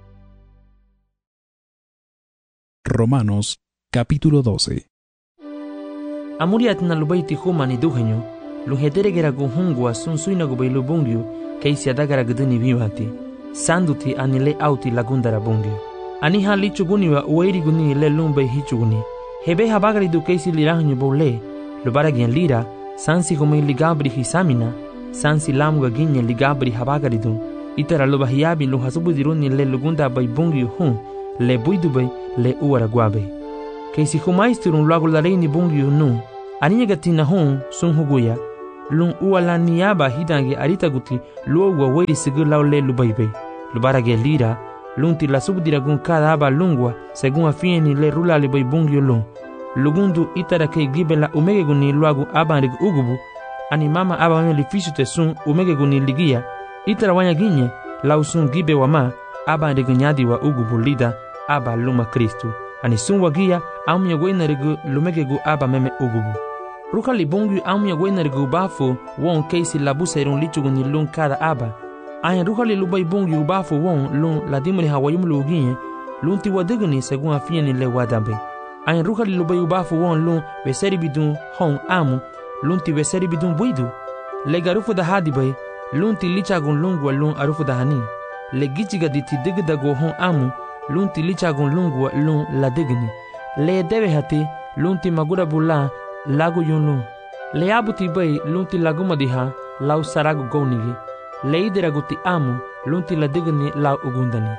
Romanos, capítulo doce. Amuriatina lubaiti huma ni duhenyo, luhederegera guhungwa sun suina gubailu bungiu, keisi adagara guduni viwati, sanduti anile auti lagundara bungiu. Ani ha lichuguni wa uwairi guni le lumbai hichuguni. Hebe habagari du keisi lirahanyu bole, lubara gien lira, sansi gumai ligabri hisamina, sansi lamuga ginye ligabri habagari du, itara luba hiyabi lu hasubudiruni le lugunda bai bungiu hun, le buidu bai le uara guabe. Keisi humaisturun luagu lareini bungiu nu, aniga tina hon sun huguya lun uwala niaba hidange arita guti luo wa weri sigur laule lubaibe lubarage lira lun ti la subdira gun cada aba lungwa según afieni le rula le baibungyo lun lugundu itara ke gibela umege guni luagu aba rig ugubu ani mama aba me lifisu te sun umege guni ligia itara wanya ginye lausun gibe wama aba rig nyadi wa ugubu lida aba luma Kristu ani sun wagia amya gwena rig lumege gu aba meme ugubu ruka libungu amya gwena rig bafo won keisi labuserun lichuguni lun kada aba aya ruka li lubai bungu bafo won lun ladimani hawayum luginye lun ti wadigni según afieni le wadambe aya ruka li lubai bafo won lun beseri bidun hon amu lun ti beseri bidun buidu le garufu da hadibai lun ti lichagun lungwa lun arufu da hani le gichiga diti digda go hon amu lun ti lichagun lungwa lun la digni le debe hati lun ti magura bula lagu yun lun le abuti bai lun ti laguma diha lau saragu gownigi le idera guti amu lun ti la digni lau ugundani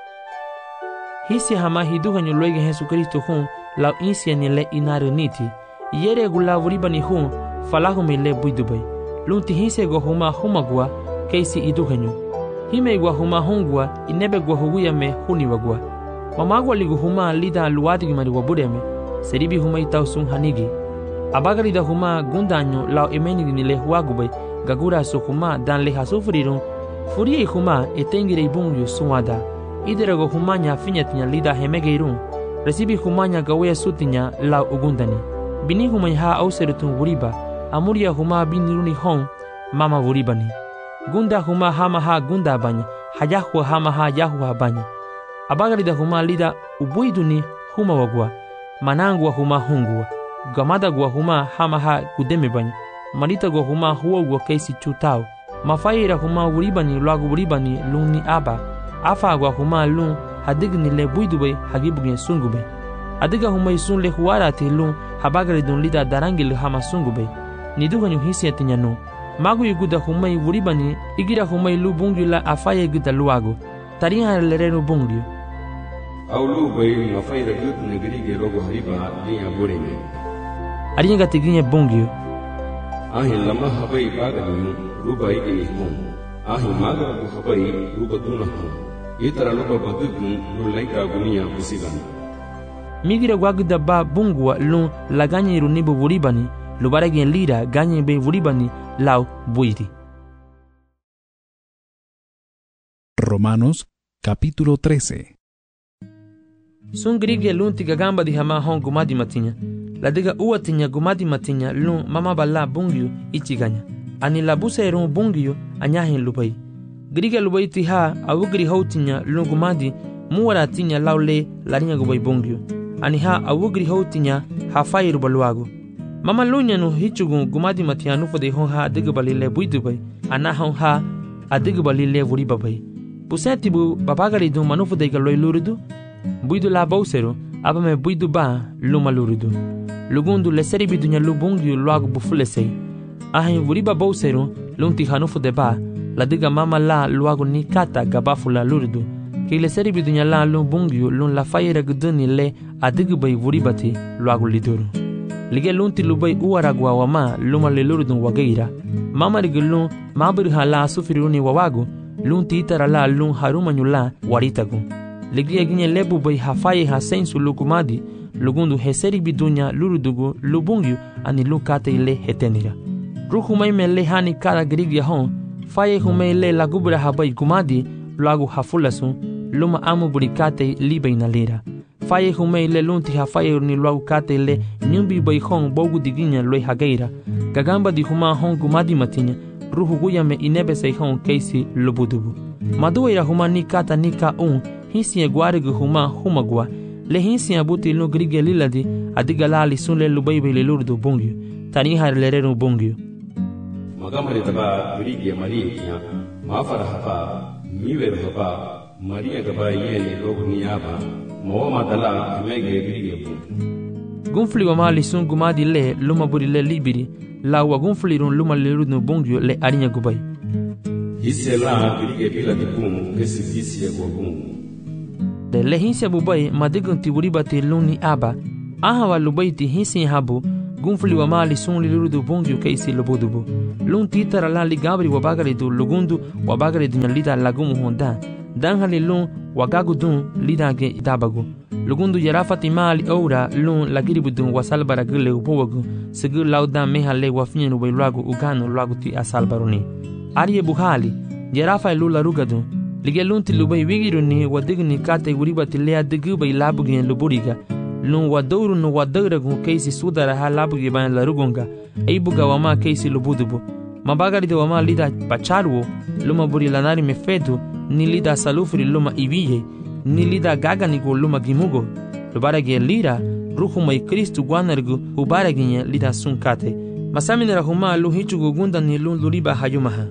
hisi hama hiduhanyu loige Jesu Kristo hun lau insiani le inaru niti yere gula vuribani hun falahumi le buidubai lun ti hise go huma humagua keisi iduhanyu hime gua huma hungua inebe gua huguya me huniwagua mamagua ligu huma lida luadigi mariwa bureme seribi huma itau sun hanigi abagari da huma gundanyo lau emenigi ni le huagubai gagura so huma dan le hasufrirun furie huma etengire ibungyo suwada iderago humanya finyatinya lida hemegeirun resibi humanya gawe sutinya lau ugundani bini huma ha auserutun wuriba amuria huma biniruni hon mama wuribani gunda huma hama ha gunda banya hajahwa hama ha yahwa banya abagari da huma lida ubuiduni huma wagwa manangwa huma hungwa gamada gwa huma hama ha gudeme banya marita gwa huma huwa gwa keisi chutao mafaira huma wuribani lwagu wuribani luni aba afa gwa huma lun hadigni le buidube hagibugye sungube adiga huma isun le huara te lun habagari dun lida darangil hama sungube niduganyu hisi atinyano magu yuguda huma wuribani igira huma lu bungyu la afaye guda luago tariha lerenu bungyu Aulu bai mafaira gut negri rogo hariba liya boreme ariga tiginye bungyu ahi lama habai baganu rubai ini hon ahi maga gu habai rubatuna hon itara luba badugun lulaika gunia kusigan migira gwaguda ba bungwa lun laganye runibu wuribani lubaregen lira ganye be wuribani lau buiti. Romanos capítulo trece. Sun grige lun tiga gamba di hama hon gumadi matinya la diga uatinya gumadi matinya lun mama balla bungyu ichiganya ani la buserun bungyu anyahin lubai grige lubai tiha awugri houtinya lun gumadi muwara tinya laule larinya gubai bungyu ani ha awugri houtinya ha fairu balwago mama lunya nu hichugun gumadi matianu fode hon ha diga balile buidubai ana hon ha adiga balile vuri babai pusetibu babagari du manufu de galoi luridu buidu la bausero abame buidu ba luma luridu lugundu leseri bidunya lubungi luagu bufulesei ahin vuriba bausero lunti hanufu de ba la diga mama la luagu nikata gabafula luridu ki leseri bidunya la lubungi lun la fayera guduni le adigu bai vuribati luagu liduru lige lunti lubai uaragwa wama luma le luridu wageira mama rigulun mabir hala sufiruni wawagu lunti itara la lun harumanyu la waritagu ligia ginye lebu bai hafaye hasensu lukumadi lugundu heseri bidunya lurudugu lubungyu ani lukate ile hetenira ruhumai mele hani kara grigia hon faye humai le lagubra habai kumadi lagu hafulasun luma amu burikate libe inalira faye humai le lunti hafaye ni lagu kate ile nyumbi bai hon bogu diginya loi hageira gagamba di huma hon kumadi matinya ruhu guya me inebe sei hon keisi lubudubu maduwa ira huma ni kata nika un hisi e guarigu huma humagua le hisi abuti no grige liladi adiga lali sunle lubaibe le lurdu bungyu tani har lerenu bungyu magamare taba grige maria mafara hapa miwer hapa maria gaba yene logu niyaba mawama dala mege grige bungyu gunfli wa mali sun gumadi le luma buri le libiri la wa gunfli ron luma le lurdu bungyu le arinya gubai hisi la grige bila de bum kesi hisi e go bum de le hinsi abubai madigun ti wuribati luni aba aha wa lubai ti hinsi habu gunfli wa mali sun li luru du bongyu keisi lobudubu lun titara la li gabri wa bagari du lugundu wa bagari du lida lagumu honda dan hali lun wa gagu dun lida ge dabagu lugundu yarafati mali ora lun lagiribu dun wa salbara gule ubowagu segu lauda mehale wa finyenu bai lagu ugano lagu ti asalbaruni ariye buhali yarafa lula rugadu lige lun ti lubai wigiruni wa digni kate uriba ti lea digu bai labugi en luburiga lun wa douru no wa dauragu keisi sudara ha labugi ban la rugunga eibuga wa ma keisi lubudubu mabagari de wa ma lida pacharuo luma buri lanari mefedu ni lida salufri luma ibiye ni lida gaganigo luma gimugo lubarage lira ruhu mai kristu guanargu ubaraginye lida sunkate masaminera huma lu hichugu gunda ni lun luriba hayumaha.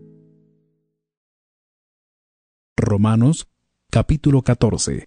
Romanos capítulo catorce.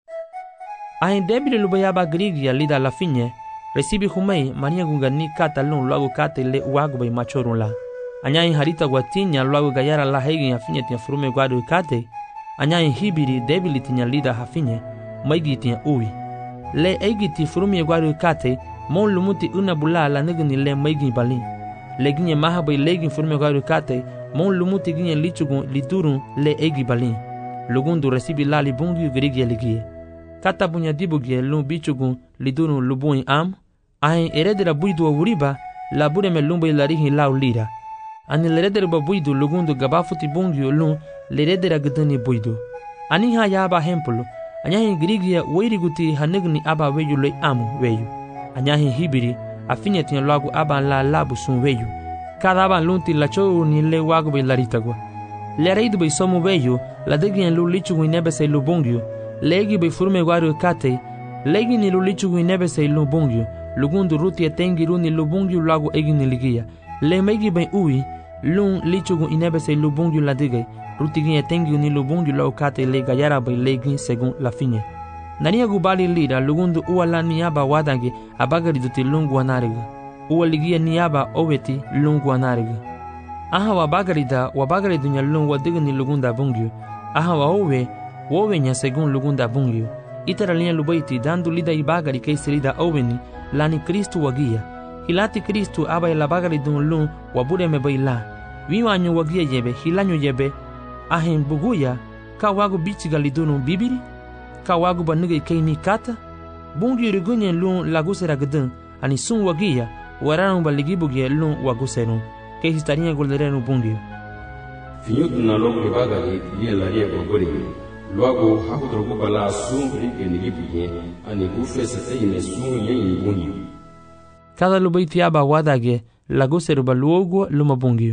Ain debile lubayaba grigia lida la finye recibi humei maria gunga ni kata lun luagu kate le uagu bai machorun la anyain harita guatinya luagu gayara la hegi ya finye tia furume guadu kate anyain hibiri debili tinya lida hafinye maigi tia ui le egi ti furume guadu kate mon lumuti una bula la negni le maigi balin le ginye maha bai legi furume guadu kate mon lumuti ginye lichugun lidurun le egi balin lugundu recibi la li bungi grigia ligie kata bunya dibugie lun bichugun lidurun lubuin am ain eredera buidu wa uriba la bureme lumba ilarihi lau lira ani leredera ba buidu lugundu gabafuti bungi lun leredera gdani buidu ani ha yaba hempulu anyahi grigia weiriguti hanigni aba weyu le amu weyu anyahi hibiri afinya tin lagu aba la labu sun weyu kada aba lunti la chou ni le wagu be laritagwa le reidu be somu weyu la degien lu lichu inebe se lu bungyu legi be furme gwaru kate legi ni lu lichu inebe se lu bungyu lugundu ruti etengi runi lu bungyu lagu egi ni ligia le megi be ui lun lichu inebe se lu bungyu la dige ruti gi etengi ni lu bungyu lagu kate le gayara be legi segun la finye nania gubali lira lugundu uala niaba wadangi abagari duti lungu anariga ualigia niaba oweti lungu anariga aha wabagari da wabagari dunya lungu wadiga ni lugunda bungyu aha wa owe wowe nya segun lugunda bungyu itara linya lubaiti dandu lida ibagari keisi lida oweni lani kristu wagia hilati kristu aba ilabagari dun lun wabure mebe la wiwanyu wagia yebe hilanyu yebe ahin buguya ka wagu bichiga lidunu bibiri ka wagu banuge keini kata bungi rigunye lun lagusera gdun ani sun wagia waranu baligibuge lun waguseru ke histaria golderenu bungi finyutu na logo ibagari ye laria gogori luago hakudrogo bala sun ringe nigibuge ani gufesa teine sun yen bungi kada lubaiti aba wadage laguseru baluogo luma bungi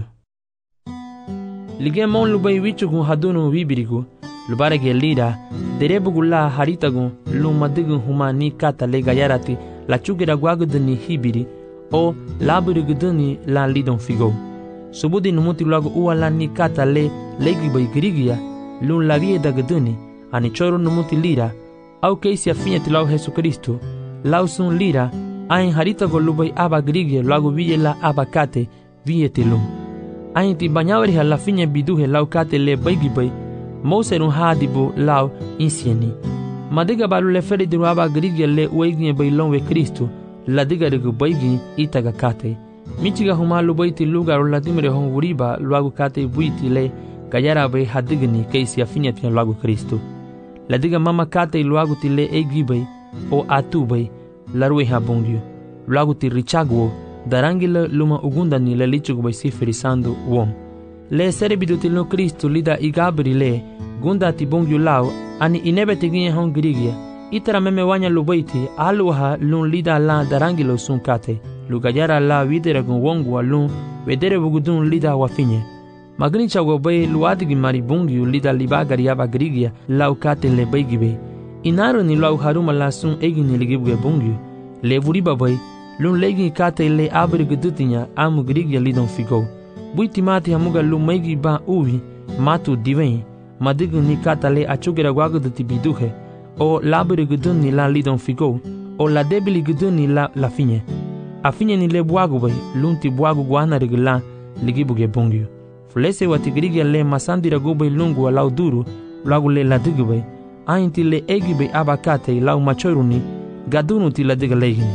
lige mon lubai wichugu hadunu bibirigu lubarege lira derebugula haritagu lumadigu humani kata le gayarati la chugira guagudni hibiri o laburigudni la lidon figo subudi numuti lagu uala ni kata le legi bai grigia lun lagie dagudni ani choro numuti lira au keisi afinya tilau Jesu Kristo lau sun lira ain haritagu lubai aba grigia lagu viela aba kate vietilum ain ti banyawri la finya biduhe lau kate le baigi bai Moserun hadibu lau insieni. Madiga balu le feri diru aba grigia le ueginye bailon we Kristu, la diga rigu baigi itaga kate. Michiga humalu baiti lugar la dimre hon uriba luagu kate buiti le gayara bai hadigni keisi afinya tia luagu Kristu. La diga mama kate luagu ti le egi bai o atu bai la rue habungyu. Luagu ti richaguo darangile luma ugunda ni le lichugu bai sifiri sandu wom. Le serebiduti no Kristu lida igabri le gunda ti bongyu lao ani inebe tiginye hon grigia itara meme wanya lubaiti aluha lun lida la darangilo sun kate lugayara la videre gun wongu alun vedere bugudun lida wafinye magni chago bay luadigi mari bongyu lida libagari aba grigia lau kate le baygibe inaru ni lau haruma la sun egini ligibuge bongyu le vuriba bay lun legi kate le abri gudutinya amu grigia lidon figo buiti mati hamuga lu maigi ba uwi matu diven madigu ni kata le achugira guagudu ti biduhe o laburi gudun ni la lidon figo o la debili gudun ni la la finye a finye ni le buagu bay lunti buagu guana rigla ligibuge bongyu flese watigrigia le masandira gubay lungu lau duru lagu le la digu bay ainti le egi bay abakate lau machoruni gadunu ti la diga legini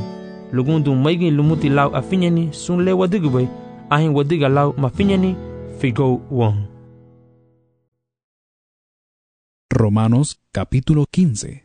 lugundu maigi lumuti lau afinyani sun le wadigubay ahin wadiga lau mafinyani figo won. Romanos capítulo quince.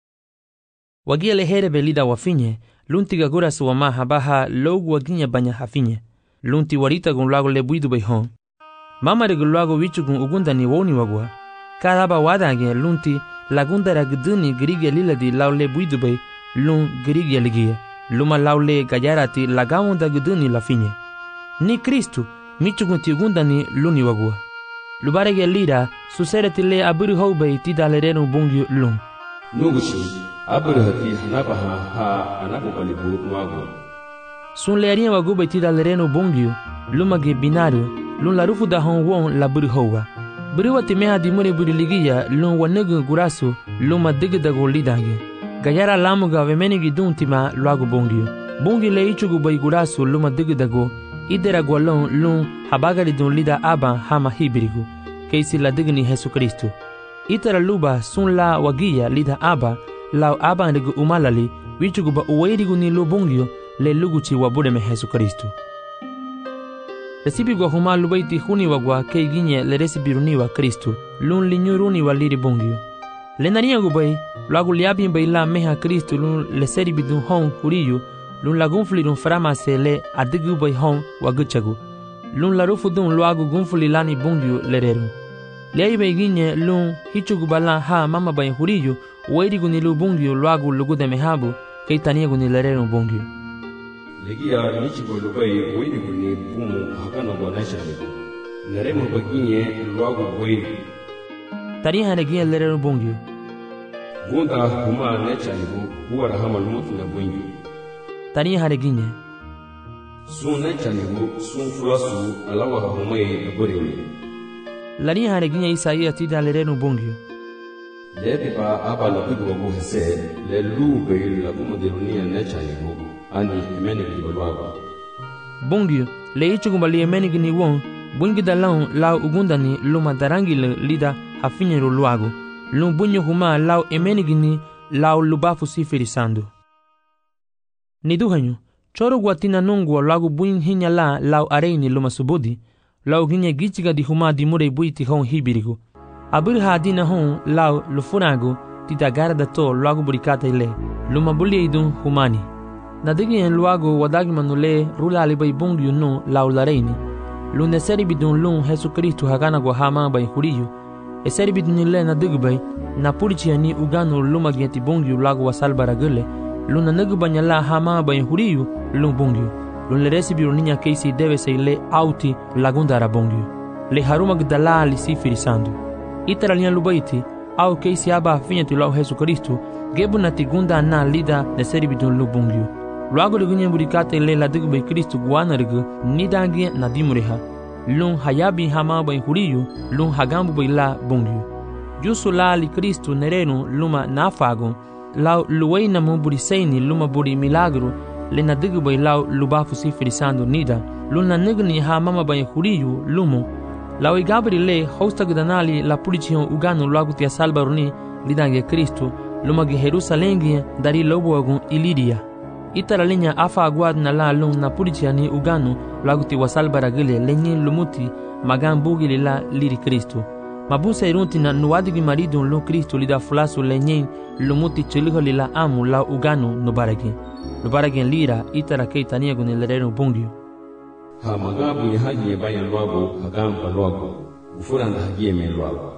Wagia lehere belida wafinye, lunti gagura suwama habaha logu waginya banya hafinye. Lunti warita gun lago lebuidu bay hon. Mama de gulago wichu gun ugunda ni woni wagwa. Kadaba wadage lunti lagunda ragduni grige liladi lau lebuidu bay lun grige ligia. Luma laule gayarati lagawunda gduni lafinye. Ni Kristu michu gun ti ugunda ni luni wagwa. Lubarege lira susereti le aburi houbay ti dalerenu bungyu lum. Nugushi aburi hati hanabaha ha anabukalibu mwago. Sun learia wagubay ti dalerenu bungyu lumage binario lun larufu da hon won laburi houwa. Buri wati meha di mure buri ligiya lun wanegu gurasu luma digidago lidange. Gayara lamuga vemenigi duntima luago bungyu. Bungyu le ichugu bay gurasu luma digidago idera gwalon lun habagari dun lida aban hama hibirigu keisi la digni Jesu Kristu. Itara luba sun la wagiya lida aba lau aban rigu umalali wichugu ba uwairigu ni lubungyo le luguchi wabure me Jesu Kristu. Resibi gwa huma lubaiti huni wagwa kei ginye le resibiruni wa Kristu lun linyuruni wa liri bungyo. Le nania gubay lagu liabin bay la meha Kristu lun le seri bidun hon huriyu lun la gunfuli dun frama se le adigu bay hon waguchagu. Lun la rufu dun luagu gunfuli lani bungyu lereru. Lei bay ginye lun hichugu bala ha mama bay huriyu wairigu ni lu bungyu luagu lugude mehabu kei taniegu ni lereru bungyu. Legia nichigo lubai wairigu ni bumu hakana gwa naishanigu. Neremu baginye luagu wairigu. Tariha negia lereru bungyu. Gunda huma naishanigu huwa rahama lumutu na bungyu. Tani hare ginye. Sun naishanigu sun fulasu alawa humai agorewe. Lani hare ginye Isaia ti dalerenu bungyu. Lebe ba aba la bigu wagu hese le lube la kumaderunia naishanigu ani emeni kibalwaga. Bungyu le ichugubali emeni gini won bungi dalang lau ugundani luma darangi le lida hafinyeru luagu. Lum bunyo huma lau emeni gini lau lubafu sifirisando. Niduhanyo, choro guatina nungu lagu buin hinya la lau areini luma subudi, lau hinya gichiga di huma di mure buiti hon hibirigu. Abir hadina hon lau lufuragu ti dagara da to lagu burikata ile, luma buli idun humani. Nadigi en luagu wadagi manule rula alibay bungyu no lau lareini. Lune seri bidun lun Jesu Kristu hagana gwa hama bay huriyu, e seri bidun ile nadigi bay, na purichi ani uganu luma gieti bungyu lagu wasal baragule, luna nagu banyala hama bayin huriyu lun bungyu. Lun le resibiru ninya keisi deve se le auti lagundara bungyu. Le haruma gdala li sifirisando. Itara linya lubaiti au keisi aba finyatu lau Jesu Kristu gebu na tigunda na lida ne seribidun lu bungyu. Luago lugunye burikate le ladigu bay Kristu guana rigu nidangi na dimureha. Lun hayabi hama bayin huriyu lun hagambu bay la bungyu. Jusu la li Kristu nerenu luma nafagun lau luwei na mo buri seini luma buri milagro le na digu bay lau lubafu sifirisando nida lun na nigni ha mama bay huriyu lumo lau igabri le hosta gudanali la pulichion uganu lagu tia salbaruni lidange Kristu luma ge Jerusalengi dari lobo agun ilidia itara linya afa aguad na la lun na pulichiani uganu lagu tia wasalbaragile lenye lumuti magan bugili la liri Kristu. Mabusa irunti na nuwadigi maridu lu Kristu lida fulasu lenyen lumuti chiliho lila amu la uganu nubaragi. Nubaragi lira itara kei taniagu ni lerenu bungyu. Ha magabu ni haji bayan luago hagamba luago. Ufuranda haji me luago.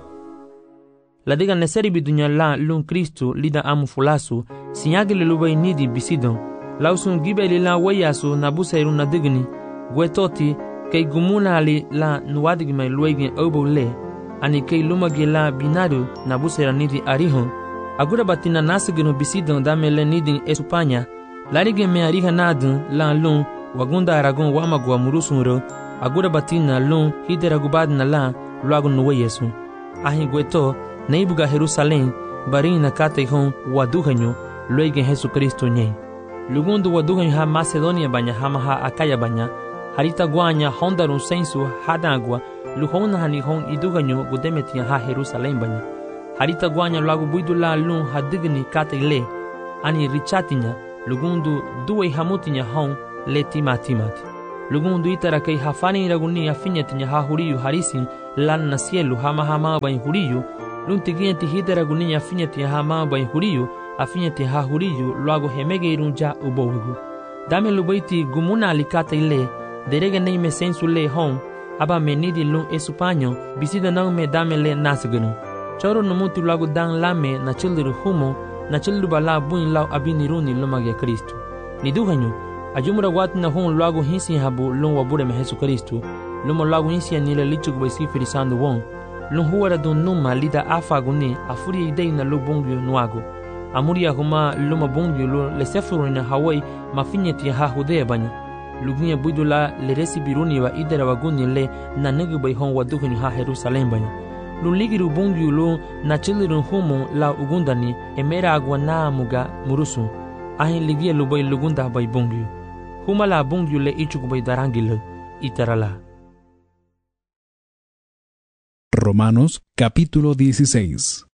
Ladiga neseri bidunya la lu Kristu lida amu fulasu sinyagi lilubay nidi bisidon. Lausun gibe lila wayasu nabusa irun na digni. Gwetoti kei gumuna li la nuwadigi mai luegin obo le. Ani kei lumagi la binaru na busera nidi arihon. Agura batina nasigino bisidon damele nidin esupanya. Larige me ariha nadun la lun wagunda aragon wamagwa murusunro. Agura batina lun hideragubad na la luagun nuwe yesu. Ahi gweto na ibuga Jerusalem barin na kate hon waduhanyo luege Jesu Kristo nye. Lugundu waduhanyo ha Macedonia banya hama ha Akaya banya. Harita guanya hondarun sensu hadagwa. Luhona hani hon iduganyo gudemetia ha Jerusalem banya. Harita guanya lagu buidu la lun hadigni kate le. Ani richatinya lugundu duwe hamutinya hon le timatimati. Lugundu itara kay hafani iraguni afinyatinya ha huriyu harisi lan na cielo hama hama bain huriyu, lun tigianti hitara guninya afinyati hama bain huriyu, afinyati ha huriyu luago hemege irunja ubowigu. Dame lubaiti gumuna alikata ile, derega nei me sensu le hon, aba menidi lun esupanyo, bisida nang me dame le nasagunu. Choro numuti luago dang lame na childiru humo, na childiru bala buin lau abiniruni lumage Kristu. Niduhanyo, ajumura watu na hon luago hinsi habu lun wabure me Jesu Kristu, lumo luago hinsi anile lichuk besi firisando won, lun huara dun numa lida afaguni afuri idei na lu bungyo nuago. Amuria huma luma bungyo lu lesefuru na Hawaii mafinyeti ha hudea banya. Lugunya buidula le resibiruni wa idera waguni le na negu bai hon waduhuni ha Jerusalem banya. Luligiru bungyo lu na chiliru humo la ugundani emera agwa na muga murusu. Ahin ligia lu bai lugunda bai bungyo. Huma la bungyo le ichuk bai darangile itarala. Romanos capítulo dieciséis.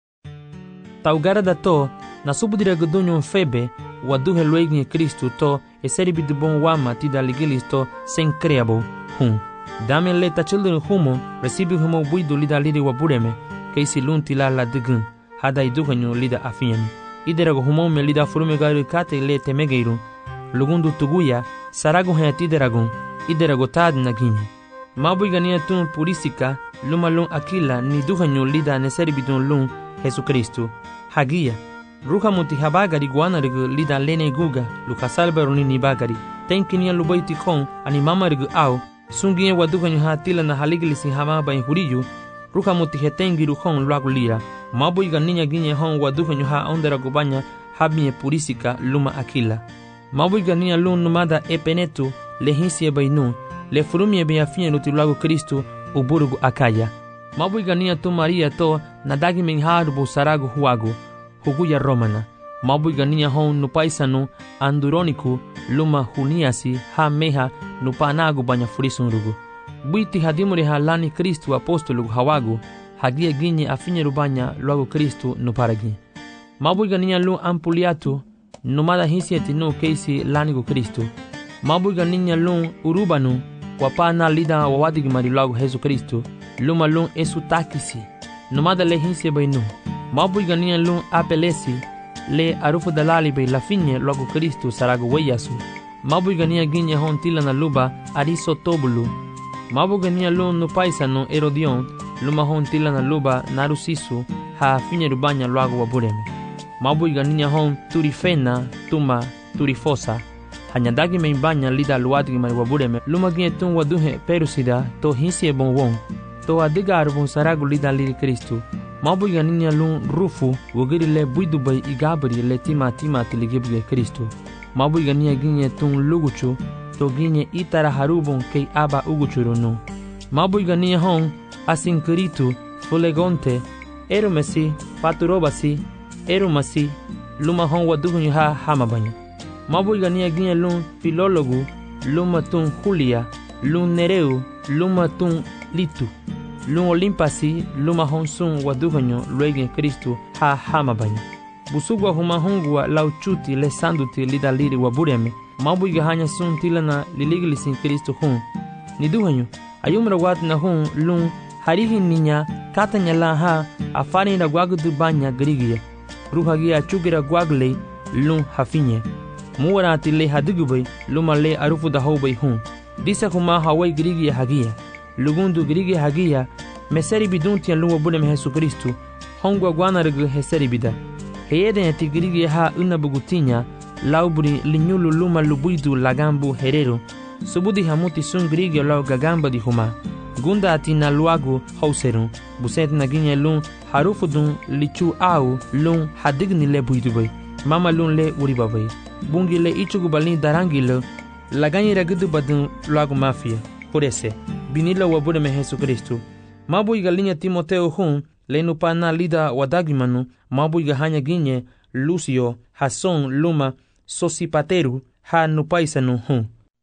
Taugara da to, na subudira gudunyo febe, waduhe luegni Kristu to, e seribi de bon wama tida ligilis to, sen creabo, hum. Dame le ta children humo, recibi humo buidu lida lidi wabureme, keisi lunti la la digun, hada iduhanyo lida afiani. Iderago humo me lida furume gari kate le temegeiru, lugundu tuguya, sarago hayatideragon, iderago tad naginye. Mabui gania tun purisika, luma lun akila ni duhanyo lida neseribidun lun Jesu Kristu. Hagia, ruha muti habagari guanarigu lida lene guga, lukasalberuni ni bagari. Tenkinia lubaiti kon, ani mamarigu au, sungiye waduhanyo hatila na haligilisi hamaba in huriyu, ruha muti hetengiru kon luagu lira. Mabui ganinya ginye hon waduhanyo ha ondera gubanya, habie purisika luma akila. Mabui ganinya lun numada epenetu, lehinsie bainu, le furumie beafine lutilago Kristu, uburugu akaya. Mabui gania tu Maria to nadagi menharu bu saragu huagu, huguya romana. Mabui gania hon nupaisanu anduroniku luma huniasi ha meha nupanagu banya furisunrugu. Buiti hadimuri ha lani Kristu apostolu hawagu, hagia ginye afinye rubanya luagu Kristu nuparagi. Mabui gania lu ampuliatu, numada hisieti nu keisi lanigu Kristu. Mabui gania lu urubanu, wapana lida wawadigi marilagu Jesu Kristu, luma lun esu takisi, numada le hinse bainu. Mabui ganian lun apelesi, le arufu dalali bay lafinye logo Kristu sarago weyasu. Mabui ganian ginye hon tila na luba ariso tobulu. Mabu ganian lun nupaisano erodion, luma hon tila na luba narusisu, ha finye rubanya loago wabureme. Mabui ganian hon turifena, tuma, turifosa, hanyadagi me banya lida luadigi mai wabureme, luma ginye tun waduhe perusida to hinse bon won. To adiga arbon saragu lida liri Kristu. Mabu ganinya lun rufu wogiri le buidu bay igabri le tima tima tiligibuge Kristu. Mabu ganinya ginye tun luguchu to ginye itara harubon kei aba uguchurunu. Mabu ganinya hon asinkiritu fulegonte erumesi paturobasi erumasi luma hon wadugunyu ha hamabanya. Mabu ganinya ginye lun filologu luma tun Julia lun nereu luma tun litu. Lun olimpasi luma honsun waduganyo luegen Kristu ha hamabanya. Busugwa huma hongwa lauchuti le sanduti lida liri wabureme. Mabuiga hanya sun tilana liligilisin Kristu hun. Niduganyo ayumra wat na hun lun harihin ninya katanya la ha afani na gwagudu banya grigia. Ruhagia chugira gwagle lun hafinye. Muwarati le hadugubay luma le arufu da hobay hun. Disa huma hawai grigia hagia. Lugundu grigi hagia, meseri biduntia lungo bude me Jesu Kristu, hongwa guanargu heseri bida. Heyeden eti grigi ha unabugutinya, lauburi linyulu luma lubuidu lagambu herero, subudi hamuti sun grigi lau gagamba di huma. Gunda ati na luagu hauserun, buset na ginye lun harufudun lichu au lun hadigni le buidubay, mama lun le uribabay. Bungi le ichugu balini darangi le, laganyi ragudu badun luagu mafia, purese. Binila wabure me Jesu Kristu. Mabu iga linya Timoteo hun, lenu pana lida wadagimanu, mabu iga hanya ginye, Lucio, Hason, Luma, Sosipateru, ha nupaisanu hun.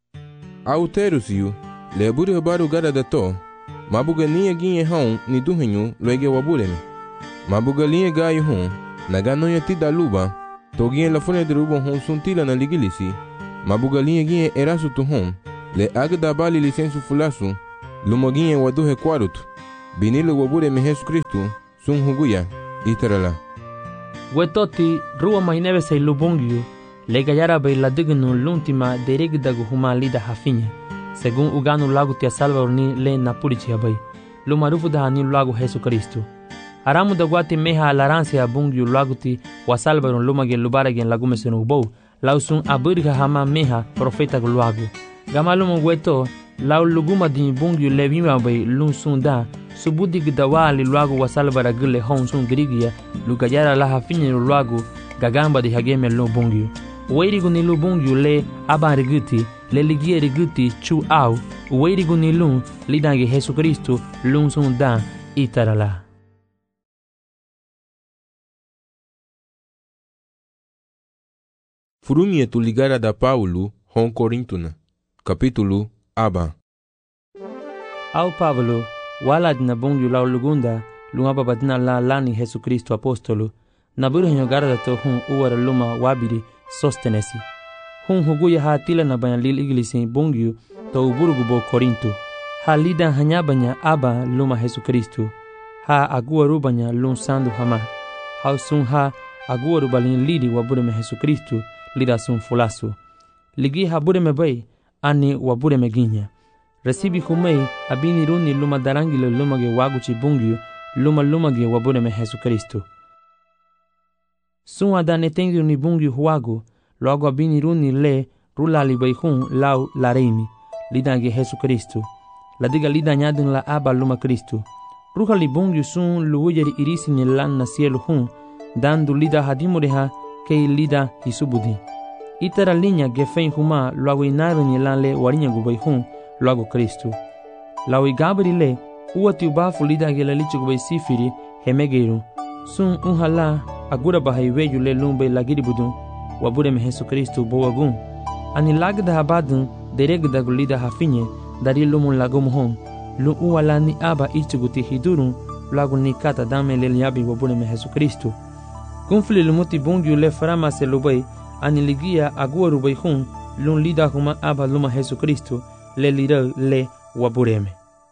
Auterusiu, le bure baru gada da to, mabu ga linya ginye hun ni duhinyu, luege wabure me. Mabu ga linya gayu hun, nagano ya tida luba, to gien la fune drubo hon suntila na ligilisi, mabuga linye gien erasu tu hon, le agda bali lisensu fulasu, lumo gien waduhe kwarutu, binilo wabure me Jesu Kristu, sun huguya, itarala. Wetoti ruwa mahinebe say lubungyu, le gayara bay la dignu l'ultima derigdagu huma lida hafinya, según uganu lagu tia Salvador ni le napurichi abay, lo marufu da ni lagu Jesu Kristu. Haramu da guati meha alaranse abungyu lagu ti wa Salvador lumage lubaragen lagume senubou, lausun abirga hama meha profeta guluagu. Gamalumo weto, lau luguma di bungyu levima bay lun sunda, subudi gdawali luagu wa Salvador gile hon sun grigia, lugayara la hafinya luagu, gagamba di hageme lo bungyu. Weirigu ni lu bungyu le aban riguti, le ligie riguti chu au, weirigu ni lun lidange Jesu Kristu lun sun dan itarala. Furumie tu ligara da Paulo hon Corintuna, capítulo aba. Au Pablo, wala dina bungyu lau lugunda, lun ababadina la lani Jesu Kristu apostolo, naburu hanyogara da to hun uwara luma wabiri sostenesi. Hun huguya ha tila na banya lil iglisi bungyu to uburugu bo Korinto. Ha lidan hanya banya aba luma Jesu Kristu. Ha aguaru banya lun sandu hama. Ha sun ha aguaru balin lidi wabure me Jesu Kristu lida sun fulasu. Ligi ha bure me bay ani wabure me ginya. Resibi humei abini runi luma darangile luma ge waguchi bungyu luma luma ge wabure me Jesu Kristu. Sun adane tengi ni bungyu huagu, logo abini runi le rula libaihun lau lareimi, lidange Jesu Kristu. La diga lida nyadin la aba luma Kristu. Ruha li bungyu sun luujeri irisi ni lan na cielo hun, dandu lida hadimureha kei lida hisubudi. Itara linya gefein huma logo inaru ni lan le warinya gubaihun logo Kristu. Lau igabri le uati ubafu lida gela lichi gubai sifiri hemegeru. Sun unhala agura bahaiwe yule lumbe lagiri budun wabure me Jesu Kristu bowagun ani lagda habadun deregda gulida hafinye dari lumun lagum hon lu uwala ni aba ichuguti hidurun lagun ni kata dame leliabi wabure me Jesu Kristu kunfli lumuti bungyu le farama se lubai ani ligia agua rubai hun lun lida huma aba luma Jesu Kristu le lida le wabureme.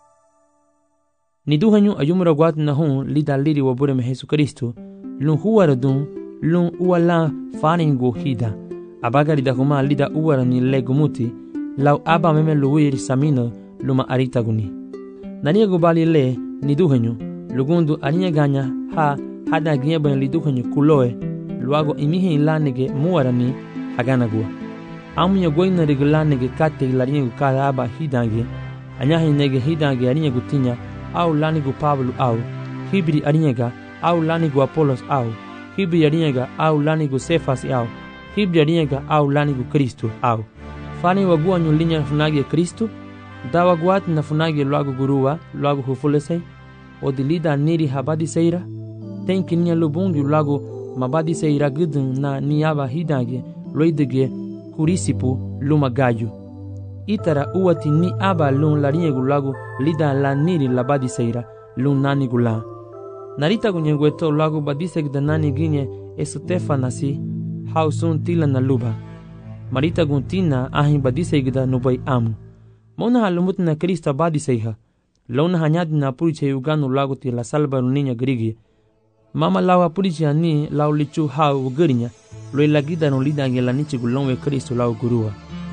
Ni duhanyu ayumura guat na hun lida liri wabure me Jesu Kristu lun huwara dun lun uwala faningo hida abagari da huma lida uwara ni legumuti lau aba meme luwiri samino luma aritaguni. Nania gubali le ni duhanyu lugundu arinya ganya ha hada gieba ni duhanyu kuloe luago imihi lanege muwara ni haganagua. Amunya goina regulanege kate ilarinya gukada aba hidange anyahi nege hidange arinya gutinya au lanigu Pablo au hibri arinyega au lanigu Apolos au hibri arinyega au lanigu Sefas au hibri arinyega au lanigu Kristu au fani wagua nyulinya funagi Kristu dawa guat na funagi luagu gurua luagu hufulesei odilida niri habadi seira tenki nya lubungi luagu mabadi seira gudun na niaba hidage loidege kurisipu luma gaju itara uati ni aba lun larinye gulagu lida la niri labadi seira lun nani gula narita gunyengweto lagu badisek da nani ginye esutefa nasi hausun tila na luba marita guntina ahin badisek da nubai amu mona halumut na Krista badiseiha lona hanyadi na puriche uganu lagu ti la salba niña grigi mama lawa puriche ani lau lichu hau ugarinya loi lagida no lida ngela nichi gulonwe Kristo lau gurua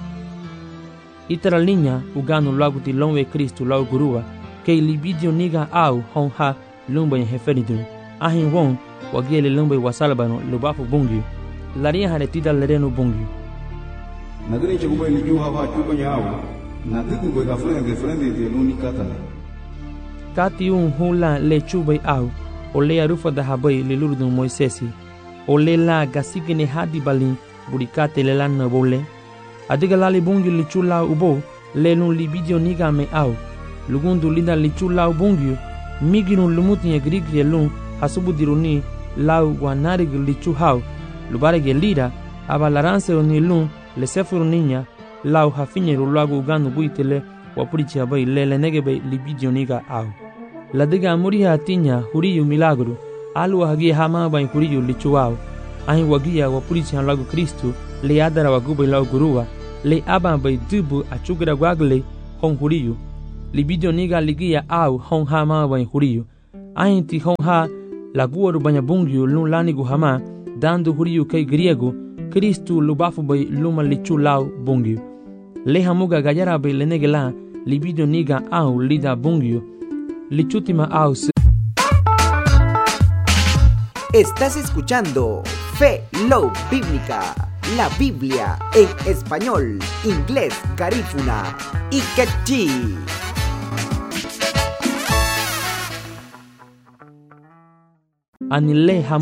itara linya uganu lagu ti lonwe Kristo lau gurua kei libidio niga au hon ha lumba ya heferidun ahin won wagiele lumba wa salbano lubafu bungi laria haretida lereno bungi nadini chikubo iliju hava chuko nyao nadiku gwe gafrene gefrende de luni katana kati un hula le chubai au o le arufa da habai le lurdun Moisesi o le la gasigene hadi balin burikate le lan bole adiga lali bungi li chula ubo le lun libidio niga me au lugundu linda li chula ubungi miginu lumuti ye grigi lun hasubu diruni lau wanari li chuhau lubare ge lira aba laranse oni lun le sefuru ninya lau hafinye rulagu uganu buitele wapurichi abai lele negebe libidio niga au la diga muri hatinya huriyu milagro alu hagi hama bai huriyu lichuau Ain wagia wa polisi han lagu Kristu le adara wa gubay lau gurua le aban bay dubu a chugra guagle hon huriyu. Libidio niga ligia au hon ha ma bay huriyu. Ain ti hon ha la guoru banya bungyu lun lanigu hama dando huriyu kay griego Kristu lubafu bay luma lichu lau bungyu. Le hamuga gayara bay lenegela libidio niga au lida bungyu. Lichutima au se. Estás escuchando Fe Love Bíblica, la Biblia en español, inglés, garífuna y quechí. Anile